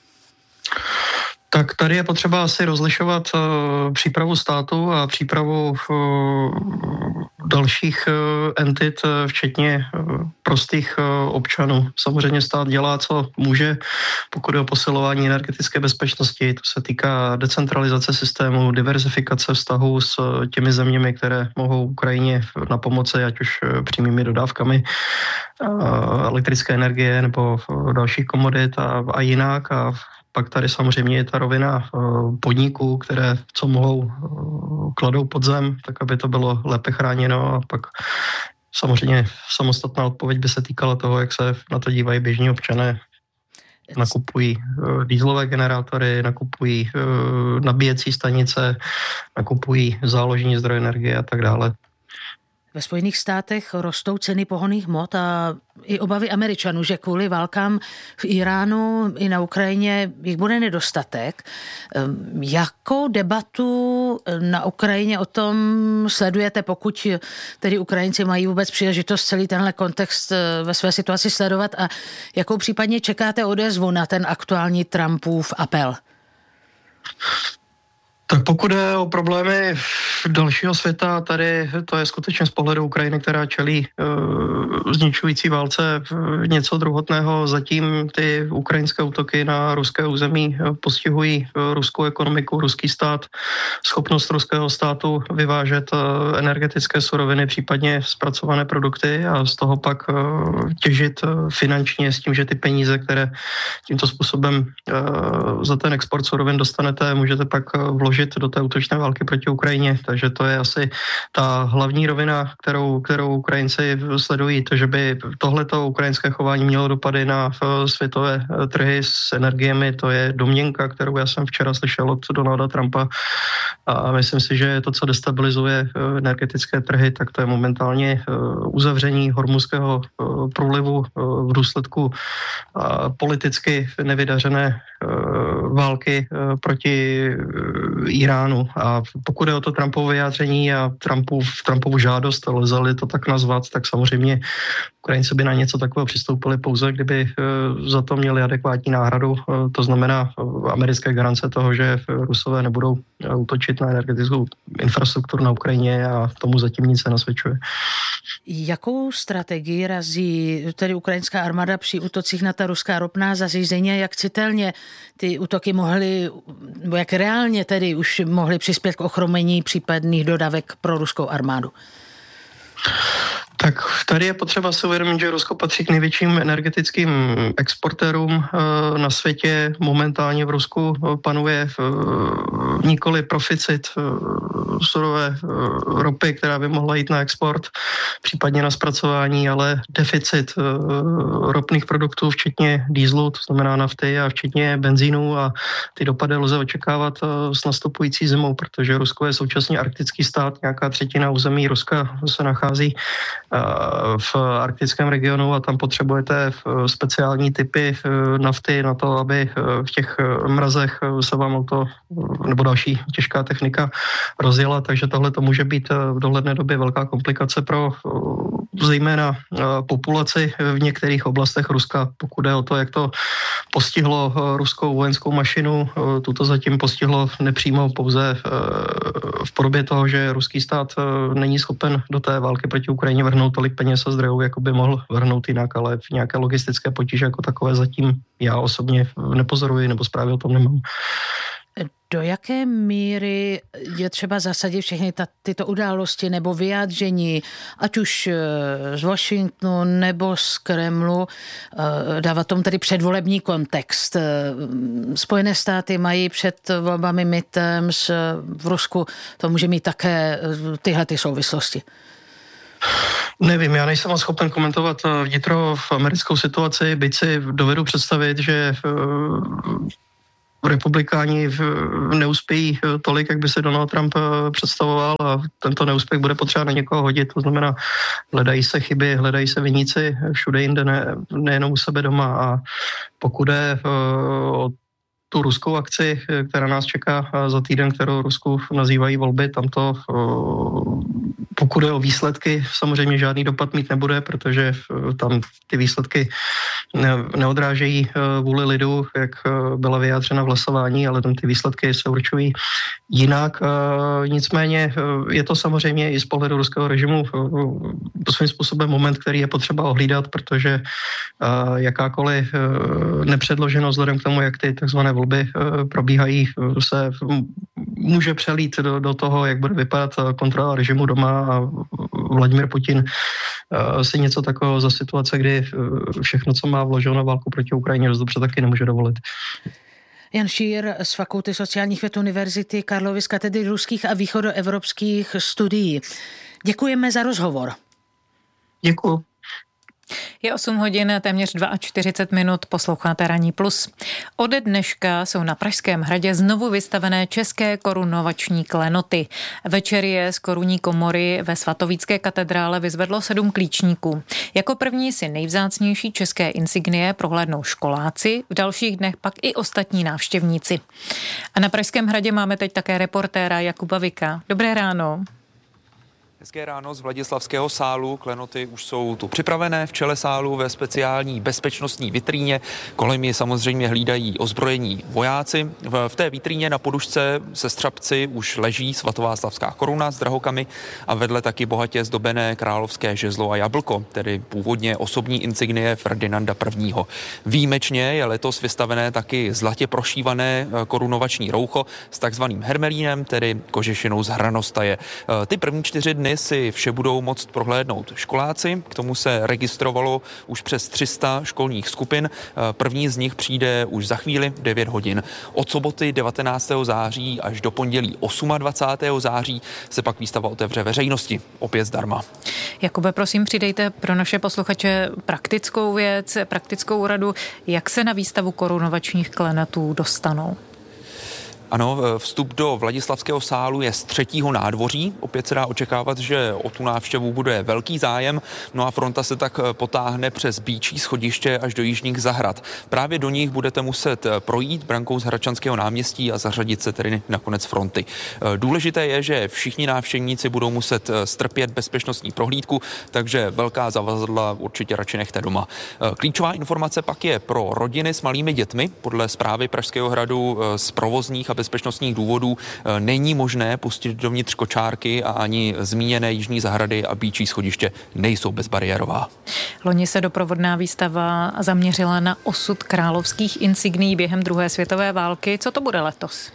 Speaker 13: Tak tady je potřeba asi rozlišovat přípravu státu a přípravu dalších entit, včetně prostých občanů. Samozřejmě stát dělá, co může, pokud je o posilování energetické bezpečnosti. To se týká decentralizace systému, diverzifikace vztahů s těmi zeměmi, které mohou Ukrajině na pomoci, ať už přímými dodávkami elektrické energie nebo dalších komodit a jinak. A pak tady samozřejmě je ta rovina podniků, které co mohou kladou pod zem, tak aby to bylo lépe chráněno a pak samozřejmě samostatná odpověď by se týkala toho, jak se na to dívají běžní občané. Nakupují dieselové generátory, nakupují nabíjecí stanice, nakupují záložní zdroje energie a tak dále.
Speaker 10: Ve Spojených státech rostou ceny pohonných hmot a i obavy Američanů, že kvůli válkám v Iránu i na Ukrajině jich bude nedostatek. Jakou debatu na Ukrajině o tom sledujete, pokud tedy Ukrajinci mají vůbec příležitost celý tenhle kontext ve své situaci sledovat a jakou případně čekáte odezvu na ten aktuální Trumpův apel?
Speaker 13: Tak pokud je o problémy dalšího světa, tady to je skutečně z pohledu Ukrajiny, která čelí zničující válce něco druhotného. Zatím ty ukrajinské útoky na ruské území postihují ruskou ekonomiku, ruský stát, schopnost ruského státu vyvážet energetické suroviny, případně zpracované produkty a z toho pak těžit finančně s tím, že ty peníze, které tímto způsobem za ten export surovin dostanete, můžete pak vložit do té útočné války proti Ukrajině. Takže to je asi ta hlavní rovina, kterou Ukrajinci sledují. To, že by tohleto ukrajinské chování mělo dopady na světové trhy s energiemi, to je domněnka, kterou já jsem včera slyšel od Donalda Trumpa a myslím si, že to, co destabilizuje energetické trhy, tak to je momentálně uzavření hormuzského průlivu v důsledku politicky nevydařené války proti Iránu. A pokud je o to Trumpovo vyjádření a Trumpovu žádost, lze-li to tak nazvat, tak samozřejmě Ukrajinci by na něco takového přistoupili pouze, kdyby za to měli adekvátní náhradu. To znamená americké garance toho, že Rusové nebudou útočit na energetickou infrastrukturu na Ukrajině a tomu zatím nic nenasvědčuje.
Speaker 10: Jakou strategii razí tedy ukrajinská armáda při útocích na ta ruská ropná zařízení? Jak citelně ty útoky mohly, nebo jak reálně tedy už mohly přispět k ochromení případných dodávek pro ruskou armádu?
Speaker 13: Tak tady je potřeba si uvědomit, že Rusko patří k největším energetickým exportérům na světě. Momentálně v Rusku panuje nikoli proficit surové ropy, která by mohla jít na export, případně na zpracování, ale deficit ropných produktů, včetně dieselu, to znamená nafty a včetně benzínu a ty dopady lze očekávat s nastupující zimou, protože Rusko je současně arktický stát, nějaká třetina území Ruska se nachází v arktickém regionu a tam potřebujete speciální typy nafty na to, aby v těch mrazech se vám auto nebo další těžká technika rozjela, takže tohle to může být v dohledné době velká komplikace pro zejména populaci v některých oblastech Ruska, pokud je o to, jak to postihlo ruskou vojenskou mašinu. Tuto zatím postihlo nepřímo pouze v podobě toho, že ruský stát není schopen do té války proti Ukrajině vrhnout tolik peněz a zdrojů, jako by mohl vrhnout jinak, ale v nějaké logistické potíže jako takové zatím já osobně nepozoruji nebo zprávy o tom nemám.
Speaker 10: Do jaké míry je třeba zasadit všechny tyto události nebo vyjádření, ať už z Washingtonu nebo z Kremlu, dávat tomu tedy předvolební kontext? Spojené státy mají před volbami midterms, v Rusku to může mít také tyhle ty souvislosti.
Speaker 13: Nevím, já nejsem schopen komentovat vnitro v americkou situaci, byť si dovedu představit, že republikáni neuspějí tolik, jak by se Donald Trump představoval a tento neúspěch bude potřeba na někoho hodit, to znamená, hledají se chyby, hledají se viníci všude jinde, nejenom u sebe doma a pokud je o tu ruskou akci, která nás čeká za týden, kterou Rusku nazývají volby, tam to, pokud je o výsledky, samozřejmě žádný dopad mít nebude, protože tam ty výsledky neodrážejí vůli lidu, jak byla vyjádřena v hlasování, ale tam ty výsledky se určují jinak. Nicméně je to samozřejmě i z pohledu ruského režimu svým způsobem moment, který je potřeba ohlídat, protože jakákoliv nepředloženost vzhledem k tomu, jak ty takzvané volby probíhají, se může přelít do toho, jak bude vypadat kontrola režimu doma a Vladimír Putin si něco takového za situace, kdy všechno, co má vloženo na válku proti Ukrajině, dost dobře taky nemůže dovolit.
Speaker 10: Jan Šír z Fakulty sociálních věd Univerzity Karlovy z katedry ruských a východoevropských studií. Děkujeme za rozhovor.
Speaker 13: Děkuji.
Speaker 4: Je 8 hodin, téměř 42 minut, posloucháte Ranní plus. Ode dneška jsou na Pražském hradě znovu vystavené české korunovační klenoty. Večer je z korunní komory ve svatovícké katedrále vyzvedlo 7 klíčníků. Jako první si nejvzácnější české insignie prohlédnou školáci, v dalších dnech pak i ostatní návštěvníci. A na Pražském hradě máme teď také reportéra Jakuba Vika. Dobré ráno.
Speaker 14: Hezké ráno z Vladislavského sálu. Klenoty už jsou tu připravené v čele sálu ve speciální bezpečnostní vitríně. Kolem je samozřejmě hlídají ozbrojení vojáci. V té vitríně na podušce se střapci už leží svatováclavská koruna s drahokami a vedle taky bohatě zdobené královské žezlo a jablko, tedy původně osobní insignie Ferdinanda I. Výjimečně je letos vystavené taky zlatě prošívané korunovační roucho s takzvaným hermelínem, tedy kožešinou z hranostaje. Ty první 4 dny si vše budou moct prohlédnout školáci. K tomu se registrovalo už přes 300 školních skupin. První z nich přijde už za chvíli 9 hodin. Od soboty 19. září až do pondělí 28. září se pak výstava otevře veřejnosti. Opět zdarma.
Speaker 4: Jakube, prosím, přidejte pro naše posluchače praktickou věc, praktickou radu, jak se na výstavu korunovačních klenotů dostanou.
Speaker 14: Ano, vstup do Vladislavského sálu je z 3. nádvoří. Opět se dá očekávat, že o tu návštěvu bude velký zájem, no a fronta se tak potáhne přes Býčí schodiště až do Jižních zahrad. Právě do nich budete muset projít brankou z Hradčanského náměstí a zařadit se tedy na konec fronty. Důležité je, že všichni návštěvníci budou muset strpět bezpečnostní prohlídku, takže velká zavazadla určitě radši nechte doma. Klíčová informace pak je pro rodiny s malými dětmi. Podle zprávy Pražského hradu z provozních a bezpečnostních důvodů není možné pustit dovnitř kočárky a ani zmíněné Jižní zahrady a Býčí schodiště nejsou bezbariérová.
Speaker 4: Loni se doprovodná výstava zaměřila na osud královských insignií během druhé světové války. Co to bude letos?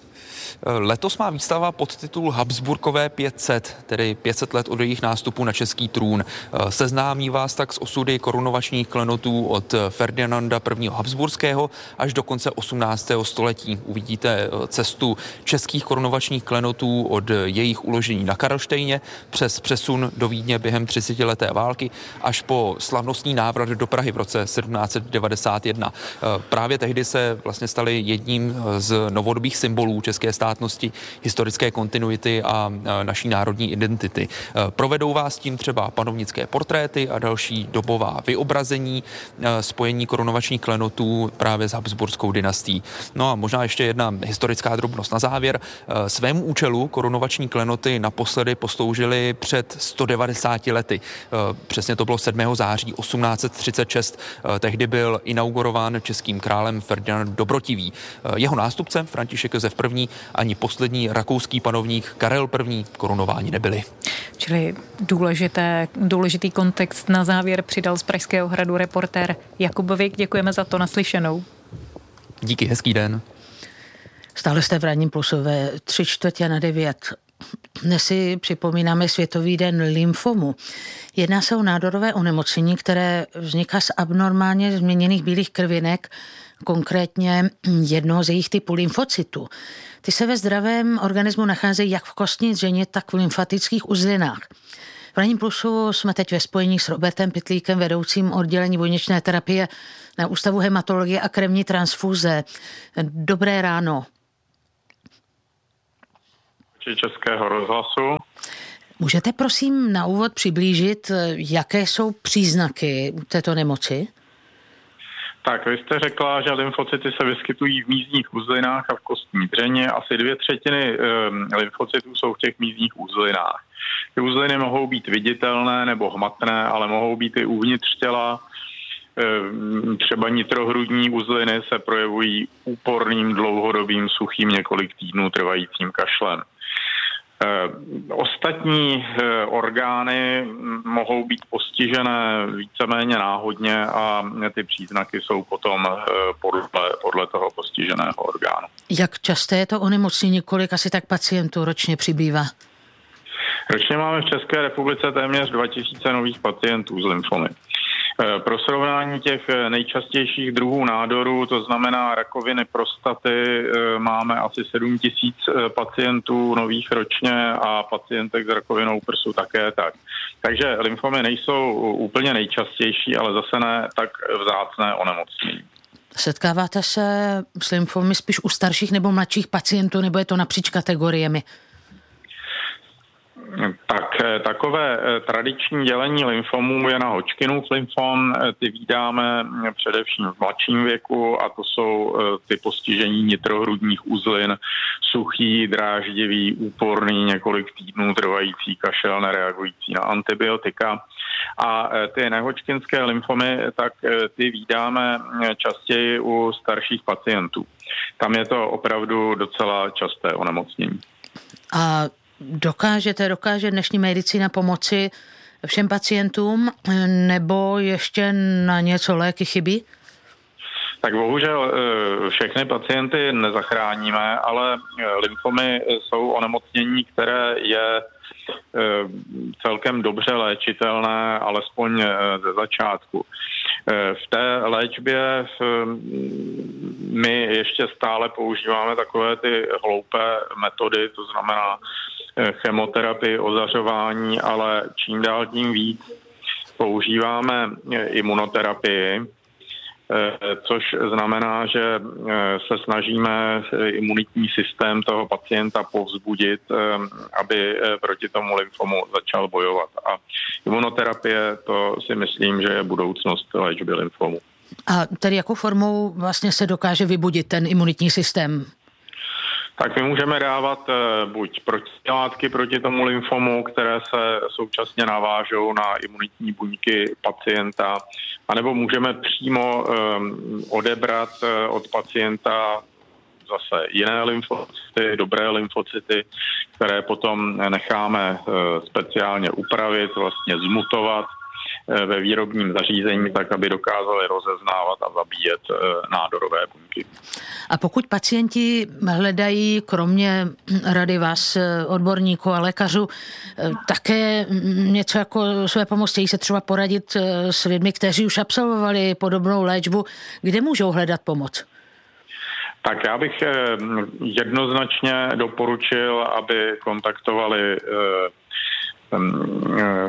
Speaker 14: Letos má výstava podtitul Habsburkové 500, tedy 500 let od jejich nástupu na český trůn. Seznámí vás tak s osudy korunovačních klenotů od Ferdinanda I. Habsburského až do konce 18. století. Uvidíte cestu českých korunovačních klenotů od jejich uložení na Karlštejně přes přesun do Vídně během 30leté války až po slavnostní návrat do Prahy v roce 1791. Právě tehdy se vlastně staly jedním z novodobých symbolů české státní mezistátnosti, historické kontinuity a naší národní identity. Provedou vás tím třeba panovnické portréty a další dobová vyobrazení, spojení korunovačních klenotů právě s habsburskou dynastií. No a možná ještě jedna historická drobnost na závěr. Svému účelu korunovační klenoty naposledy posloužily před 190 lety. Přesně to bylo 7. září 1836. Tehdy byl inaugurován českým králem Ferdinand Dobrotivý. Jeho nástupce František Josef I. ani poslední rakouský panovník Karel I. korunováni nebyli.
Speaker 4: Čili důležitý kontext na závěr přidal z Pražského hradu reportér Jakub Vik. Děkujeme za to, naslyšenou.
Speaker 14: Díky, hezký den.
Speaker 10: Stále jste v Ranním plusu ve 8:45. Dnes si připomínáme Světový den lymfomu. Jedná se o nádorové onemocnění, které vzniká z abnormálně změněných bílých krvinek, konkrétně jednoho z jejich typů lymfocytů. Ty se ve zdravém organismu nacházejí jak v kostní dřeně, tak v lymfatických uzlinách. V Ranním plusu jsme teď ve spojení s Robertem Pytlíkem, vedoucím oddělení buněčné terapie na Ústavu hematologie a krevní transfuze. Dobré ráno.
Speaker 15: Českého rozhlasu.
Speaker 10: Můžete prosím na úvod přiblížit, jaké jsou příznaky této nemoci?
Speaker 15: Tak, vy jste řekla, že lymfocyty se vyskytují v mízních uzlinách a v kostní dřeně. Asi 2/3 lymfocytů jsou v těch mízních uzlinách. Ty uzliny mohou být viditelné nebo hmatné, ale mohou být i uvnitř těla. Třeba nitrohrudní uzliny se projevují úporným, dlouhodobým, suchým, několik týdnů trvajícím kašlem. Ostatní orgány mohou být postižené víceméně náhodně a ty příznaky jsou potom podle toho postiženého orgánu.
Speaker 10: Jak časté je to onemocnění, kolik asi tak pacientů ročně přibývá?
Speaker 15: Ročně máme v České republice téměř 2000 nových pacientů s lymfomy. Pro srovnání těch nejčastějších druhů nádorů, to znamená rakoviny prostaty, máme asi 7000 pacientů nových ročně a pacientek s rakovinou prsu také tak. Takže lymfomy nejsou úplně nejčastější, ale zase ne tak vzácné onemocnění.
Speaker 10: Setkáváte se s lymfomy spíš u starších nebo mladších pacientů, nebo je to napříč kategoriemi?
Speaker 15: Tak takové tradiční dělení lymfomů je na Hodgkinův lymfom. Ty vídáme především v mladším věku a to jsou ty postižení nitrohrudních uzlin, suchý, dráždivý, úporný, několik týdnů trvající kašel, nereagující na antibiotika. A ty nehodgkinské lymfomy, tak ty vídáme častěji u starších pacientů. Tam je to opravdu docela časté onemocnění.
Speaker 10: A dokáže dnešní medicína pomoci všem pacientům, nebo ještě na něco léky chybí?
Speaker 15: Tak bohužel všechny pacienty nezachráníme, ale lymfomy jsou onemocnění, které je celkem dobře léčitelné, alespoň ze začátku. V té léčbě my ještě stále používáme takové ty hloupé metody, to znamená chemoterapii, ozařování, ale čím dál tím víc používáme imunoterapii, což znamená, že se snažíme imunitní systém toho pacienta povzbudit, aby proti tomu lymfomu začal bojovat. A imunoterapie, to si myslím, že je budoucnost léčby lymfomu.
Speaker 10: A tedy jakou formou vlastně se dokáže vybudit ten imunitní systém?
Speaker 15: Tak my můžeme dávat buď protilátky proti tomu lymfomu, které se současně navážou na imunitní buňky pacienta, anebo můžeme přímo odebrat od pacienta zase jiné lymfocyty, dobré lymfocyty, které potom necháme speciálně upravit, vlastně zmutovat ve výrobním zařízení, tak aby dokázali rozeznávat a zabíjet nádorové buňky.
Speaker 10: A pokud pacienti hledají kromě rady vás, odborníků a lékařů, také něco jako své pomoc, chtějí se třeba poradit s lidmi, kteří už absolvovali podobnou léčbu, kde můžou hledat pomoc?
Speaker 15: Tak já bych jednoznačně doporučil, aby kontaktovali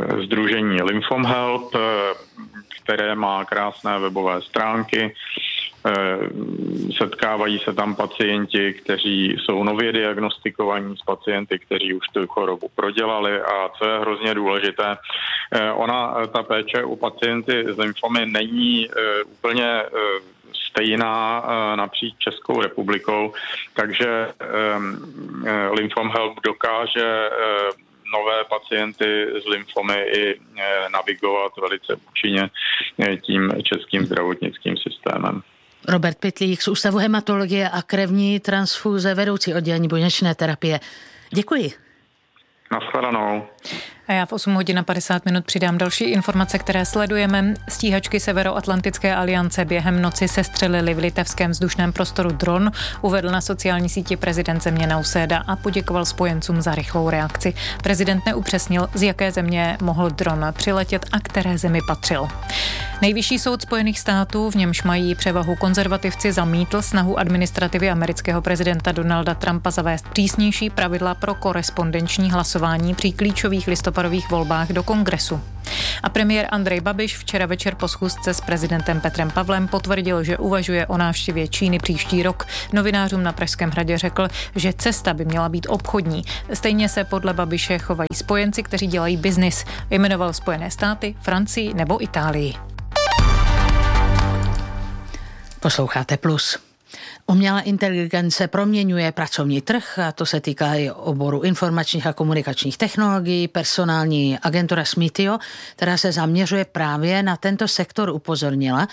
Speaker 15: sdružení Lymphom Help, které má krásné webové stránky. Setkávají se tam pacienti, kteří jsou nově diagnostikovaní s pacienty, kteří už tu chorobu prodělali a co je hrozně důležité, ta péče u pacienty s lymfomy není úplně stejná napříč Českou republikou, takže Lymphome Help dokáže nové pacienty s lymfomy i navigovat velice účinně tím českým zdravotnickým systémem.
Speaker 10: Robert Pytlík z Ústavu hematologie a krevní transfúze, vedoucí oddělení buněčné terapie. Děkuji.
Speaker 15: Nashledanou.
Speaker 4: A já v 8 hodin a 50 minut přidám další informace, které sledujeme. Stíhačky Severoatlantické aliance během noci sestřelili v litevském vzdušném prostoru dron, uvedl na sociální síti prezident země Nauseda a poděkoval spojencům za rychlou reakci. Prezident neupřesnil, z jaké země mohl dron přiletět a které zemi patřil. Nejvyšší soud Spojených států, v němž mají převahu konzervativci, zamítl snahu administrativy amerického prezidenta Donalda Trumpa zavést přísnější pravidla pro korespondenční hlasování při klíčových listopadových volbách do Kongresu. A premiér Andrej Babiš včera večer po schůzce s prezidentem Petrem Pavlem potvrdil, že uvažuje o návštěvě Číny příští rok. Novinářům na Pražském hradě řekl, že cesta by měla být obchodní. Stejně se podle Babiše chovají spojenci, kteří dělají biznis. Jmenoval Spojené státy, Francii nebo Itálii.
Speaker 10: Posloucháte Plus. Umělá inteligence proměňuje pracovní trh, a to se týká i oboru informačních a komunikačních technologií. Personální agentura Smitio, která se zaměřuje právě na tento sektor, upozornila,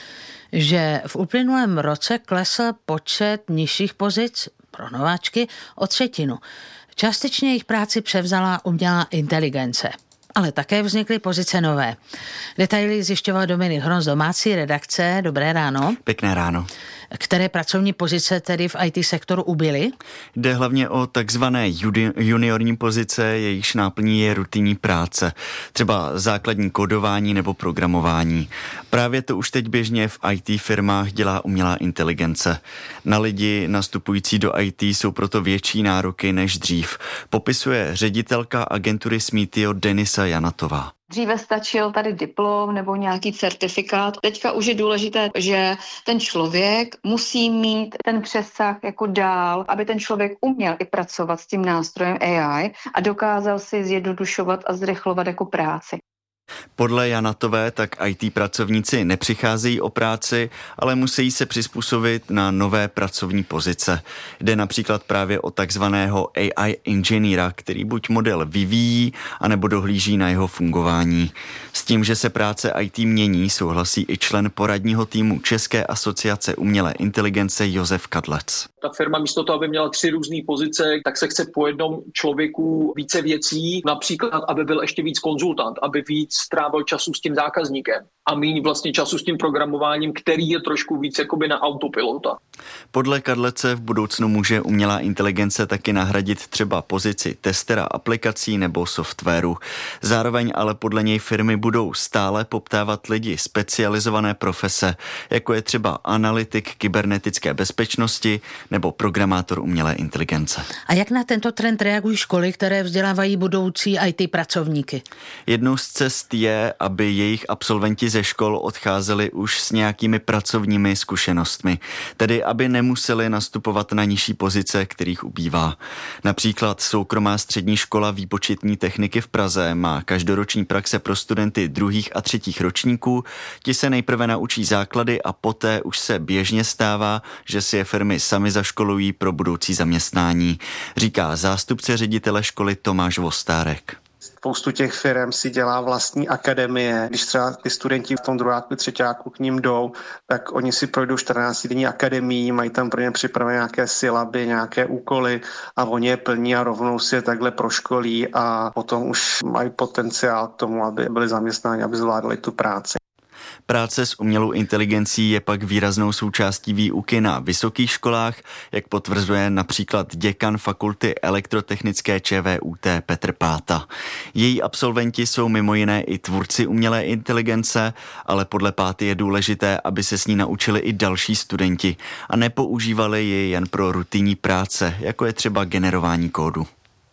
Speaker 10: že v uplynulém roce klesl počet nižších pozic pro nováčky o 1/3. Částečně jejich práci převzala umělá inteligence. Ale také vznikly pozice nové. Detaily zjišťoval Dominik Hron z domácí redakce. Dobré ráno.
Speaker 16: Pěkné ráno.
Speaker 10: Které pracovní pozice tedy v IT sektoru ubyly?
Speaker 16: Jde hlavně o takzvané juniorní pozice, jejichž náplní je rutinní práce, třeba základní kódování nebo programování. Právě to už teď běžně v IT firmách dělá umělá inteligence. Na lidi nastupující do IT jsou proto větší nároky než dřív, popisuje ředitelka agentury Smitio Denisa Janatová.
Speaker 17: Dříve stačil tady diplom nebo nějaký certifikát. Teďka už je důležité, že ten člověk musí mít ten přesah jako dál, aby ten člověk uměl i pracovat s tím nástrojem AI a dokázal si zjednodušovat a zrychlovat jako práci.
Speaker 16: Podle Janatové tak IT pracovníci nepřicházejí o práci, ale musí se přizpůsobit na nové pracovní pozice. Jde například právě o takzvaného AI inženýra, který buď model vyvíjí, anebo dohlíží na jeho fungování. S tím, že se práce IT mění, souhlasí i člen poradního týmu České asociace umělé inteligence Josef Kadlec.
Speaker 18: Ta firma místo toho, aby měla 3 různé pozice, tak se chce po jednom člověku více věcí, například, aby byl ještě víc konzultant, aby víc strávil času s tím zákazníkem a méně vlastně času s tím programováním, který je trošku víc jakoby na autopilota.
Speaker 16: Podle Kadlece v budoucnu může umělá inteligence taky nahradit třeba pozici testera aplikací nebo softwaru. Zároveň ale podle něj firmy budou stále poptávat lidi specializované profese, jako je třeba analytik kybernetické bezpečnosti nebo programátor umělé inteligence.
Speaker 10: A jak na tento trend reagují školy, které vzdělávají budoucí IT pracovníky?
Speaker 16: Jednou z cest je, aby jejich absolventi ze škol odcházeli už s nějakými pracovními zkušenostmi, tedy aby nemuseli nastupovat na nižší pozice, kterých ubývá. Například soukromá střední škola výpočetní techniky v Praze má každoroční praxe pro studenty 2. a 3. ročníků. Ti se nejprve naučí základy a poté už se běžně stává, že si je firmy sami zaškolují pro budoucí zaměstnání, říká zástupce ředitele školy Tomáš Vostárek.
Speaker 19: Spoustu těch firm si dělá vlastní akademie. Když třeba ty studenti v tom druháku, třeťáku k ním jdou, tak oni si projdou 14denní akademii, mají tam pro ně připravené nějaké sylaby, nějaké úkoly a oni je plní a rovnou si je takhle proškolí a potom už mají potenciál k tomu, aby byli zaměstnáni, aby zvládli tu práci.
Speaker 16: Práce s umělou inteligencí je pak výraznou součástí výuky na vysokých školách, jak potvrzuje například děkan fakulty elektrotechnické ČVUT Petr Páta. Její absolventi jsou mimo jiné i tvůrci umělé inteligence, ale podle Páty je důležité, aby se s ní naučili i další studenti a nepoužívali ji jen pro rutinní práce, jako je třeba generování kódu.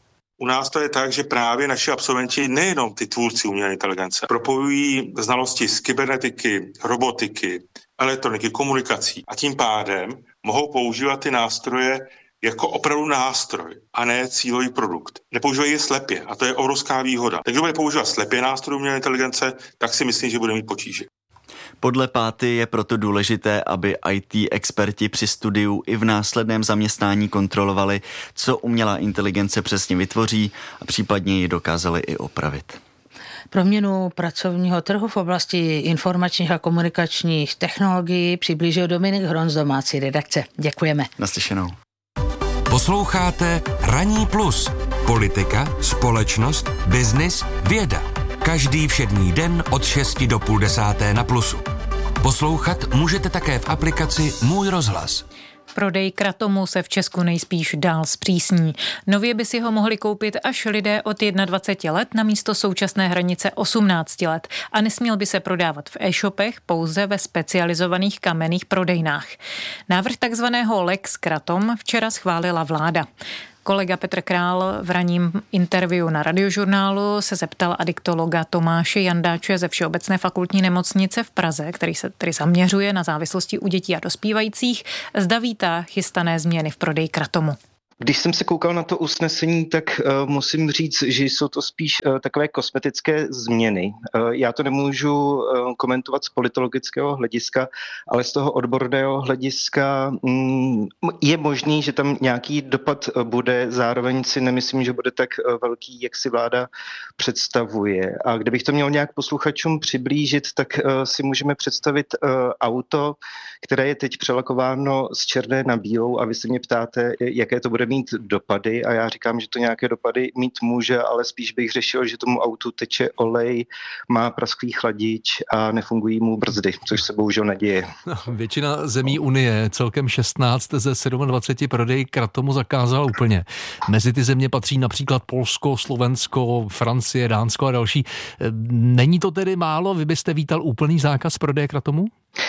Speaker 20: U nás to je tak, že právě naši absolventi, nejenom ty tvůrci umělé inteligence, propojují znalosti z kybernetiky, robotiky, elektroniky, komunikací a tím pádem mohou používat ty nástroje jako opravdu nástroj a ne cílový produkt. Nepoužívají je slepě a to je obrovská výhoda. Tak kdo bude používat slepě nástroj umělé inteligence, tak si myslím, že bude mít potíže.
Speaker 16: Podle Páty je proto důležité, aby IT experti při studiu i v následném zaměstnání kontrolovali, co umělá inteligence přesně vytvoří a případně ji dokázali i opravit.
Speaker 10: Proměnu pracovního trhu v oblasti informačních a komunikačních technologií přiblížil Dominik Hron z domácí redakce. Děkujeme.
Speaker 16: Naslyšenou.
Speaker 3: Posloucháte Ranní plus. Politika, společnost, biznis, věda. Každý všední den od 6 do 9:30 na Plusu. Poslouchat můžete také v aplikaci Můj rozhlas.
Speaker 4: Prodej kratomu se v Česku nejspíš dál zpřísní. Nově by si ho mohli koupit až lidé od 21 let na místo současné hranice 18 let a nesměl by se prodávat v e-shopech, pouze ve specializovaných kamenných prodejnách. Návrh takzvaného Lex Kratom včera schválila vláda. Kolega Petr Král v ranním interview na Radiožurnálu se zeptal adiktologa Tomáše Jandáče ze Všeobecné fakultní nemocnice v Praze, který se tedy zaměřuje na závislosti u dětí a dospívajících, zda vítá chystané změny v prodeji kratomu.
Speaker 21: Když jsem se koukal na to usnesení, tak musím říct, že jsou to spíš takové kosmetické změny. Já to nemůžu komentovat z politologického hlediska, ale z toho odborného hlediska je možný, že tam nějaký dopad bude. Zároveň si nemyslím, že bude tak velký, jak si vláda představuje. A kdybych to měl nějak posluchačům přiblížit, tak si můžeme představit auto, které je teď přelakováno z černé na bílou a vy se mě ptáte, jaké to bude mít dopady a já říkám, že to nějaké dopady mít může, ale spíš bych řešil, že tomu autu teče olej, má prasklý chladič a nefungují mu brzdy, což se bohužel neděje.
Speaker 22: Většina zemí Unie, celkem 16 ze 27 prodej kratomu zakázala úplně. Mezi ty země patří například Polsko, Slovensko, Francie, Dánsko a další. Není to tedy málo? Vy byste vítal úplný zákaz prodeje kratomu?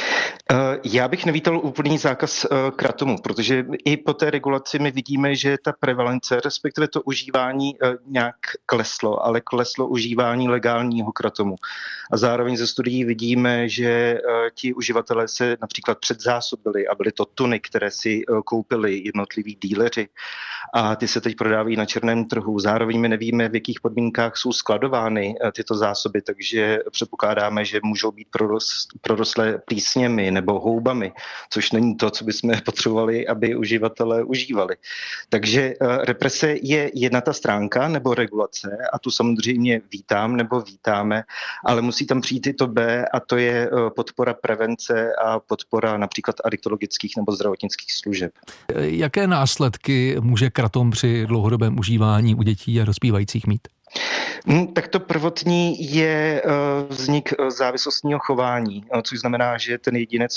Speaker 21: Já bych nevítal úplný zákaz kratomu, protože i po té regulaci my vidíme, že ta prevalence, respektive to užívání nějak kleslo, ale kleslo užívání legálního kratomu. A zároveň ze studií vidíme, že ti uživatelé se například předzásobili a byly to tuny, které si koupili jednotliví díleři a ty se teď prodávají na černém trhu. Zároveň my nevíme, v jakých podmínkách jsou skladovány tyto zásoby, takže předpokládáme, že můžou být prorostlé plísněmi nebo houbami, což není to, co bychom potřebovali, aby uživatelé užívali. Takže represe je jedna ta stránka nebo regulace a tu samozřejmě vítám nebo vítáme, ale musí tam přijít i to B a to je podpora prevence a podpora například adiktologických nebo zdravotnických služeb.
Speaker 22: Jaké následky může kratom při dlouhodobém užívání u dětí a dospívajících mít?
Speaker 21: Tak to prvotní je vznik závislostního chování, což znamená, že ten jedinec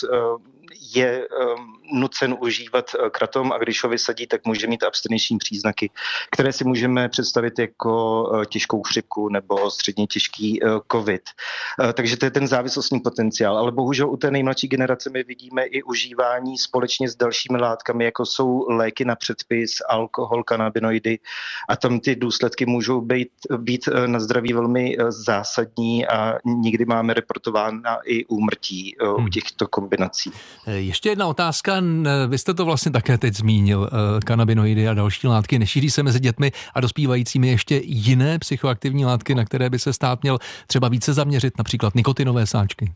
Speaker 21: je nucen užívat kratom a když ho vysadí, tak může mít abstinenční příznaky, které si můžeme představit jako těžkou chřipku nebo středně těžký covid. Takže to je ten závislostní potenciál. Ale bohužel u té nejmladší generace my vidíme i užívání společně s dalšími látkami, jako jsou léky na předpis, alkohol, kanabinoidy a tam ty důsledky můžou být na zdraví velmi zásadní a někdy máme reportována i úmrtí u těchto kombinací.
Speaker 22: Ještě jedna otázka, vy jste to vlastně také teď zmínil, kanabinoidy a další látky. Nešíří se mezi dětmi a dospívajícími ještě jiné psychoaktivní látky, na které by se stát měl třeba více zaměřit, například nikotinové sáčky?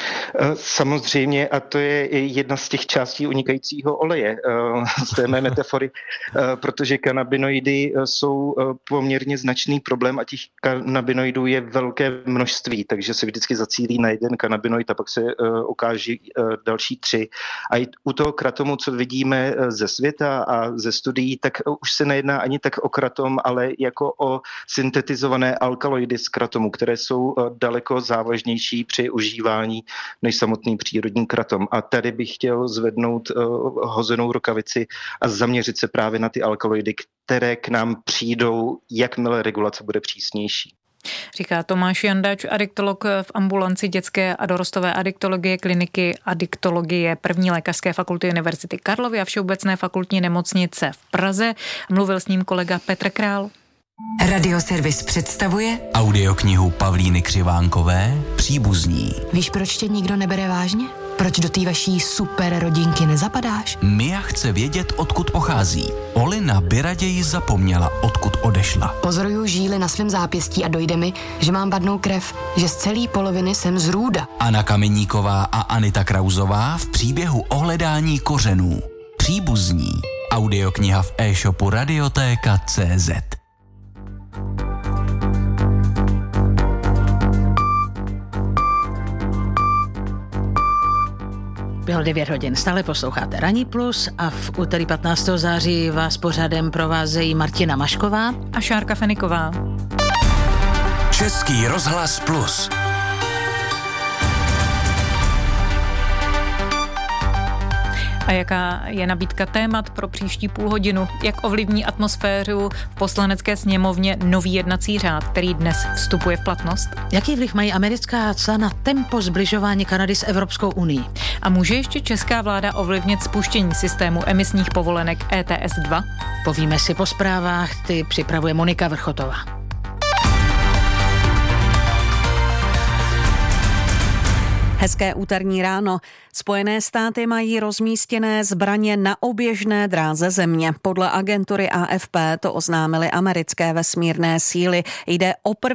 Speaker 21: Samozřejmě a to je jedna z těch částí unikajícího oleje z té mé metafory, protože kanabinoidy jsou poměrně značný problém a těch kanabinoidů je velké množství, takže se vždycky zacílí na jeden kanabinoid a pak se ukáží další 3. A i u toho kratomu, co vidíme ze světa a ze studií, tak už se nejedná ani tak o kratom, ale jako o syntetizované alkaloidy z kratomu, které jsou daleko závažnější při užívání než samotný přírodní kratom. A tady bych chtěl zvednout hozenou rukavici a zaměřit se právě na ty alkaloidy, které k nám přijdou, jakmile regulace bude přísnější.
Speaker 4: Říká Tomáš Jandáč, adiktolog v ambulanci dětské a dorostové adiktologie kliniky adiktologie 1. lékařské fakulty Univerzity Karlovy a Všeobecné fakultní nemocnice v Praze. Mluvil s ním kolega Petr Král.
Speaker 23: Radioservis představuje
Speaker 3: audioknihu Pavlíny Křivánkové Příbuzní.
Speaker 23: Víš, proč tě nikdo nebere vážně?
Speaker 2: Proč do té vaší super rodinky nezapadáš?
Speaker 6: Mia chce vědět, odkud pochází. Olina by raději zapomněla, odkud odešla.
Speaker 2: Pozoruju žíly na svém zápěstí a dojde mi, že mám vadnou krev, že z celé poloviny jsem z Růda.
Speaker 6: Anna Kameníková a Anita Krauzová v příběhu o hledání kořenů. Příbuzní. Audiokniha v e-shopu Radiotéka.cz.
Speaker 10: Bylo 9 hodin, stále posloucháte Ranní plus a v úterý 15. září vás pořadem provázejí Martina Mašková
Speaker 4: a Šárka Feniková.
Speaker 3: Český rozhlas plus.
Speaker 4: A jaká je nabídka témat pro příští půlhodinu? Jak ovlivní atmosféru v Poslanecké sněmovně nový jednací řád, který dnes vstupuje v platnost?
Speaker 10: Jaký vliv mají americká cla na tempo zbližování Kanady s Evropskou unií?
Speaker 4: A může ještě česká vláda ovlivnit spuštění systému emisních povolenek ETS 2?
Speaker 10: Povíme si po zprávách, ty připravuje Monika Vrchotová.
Speaker 1: Hezké úterní ráno. Spojené státy mají rozmístěné zbraně na oběžné dráze země. Podle agentury AFP to oznámily americké vesmírné síly. Jde o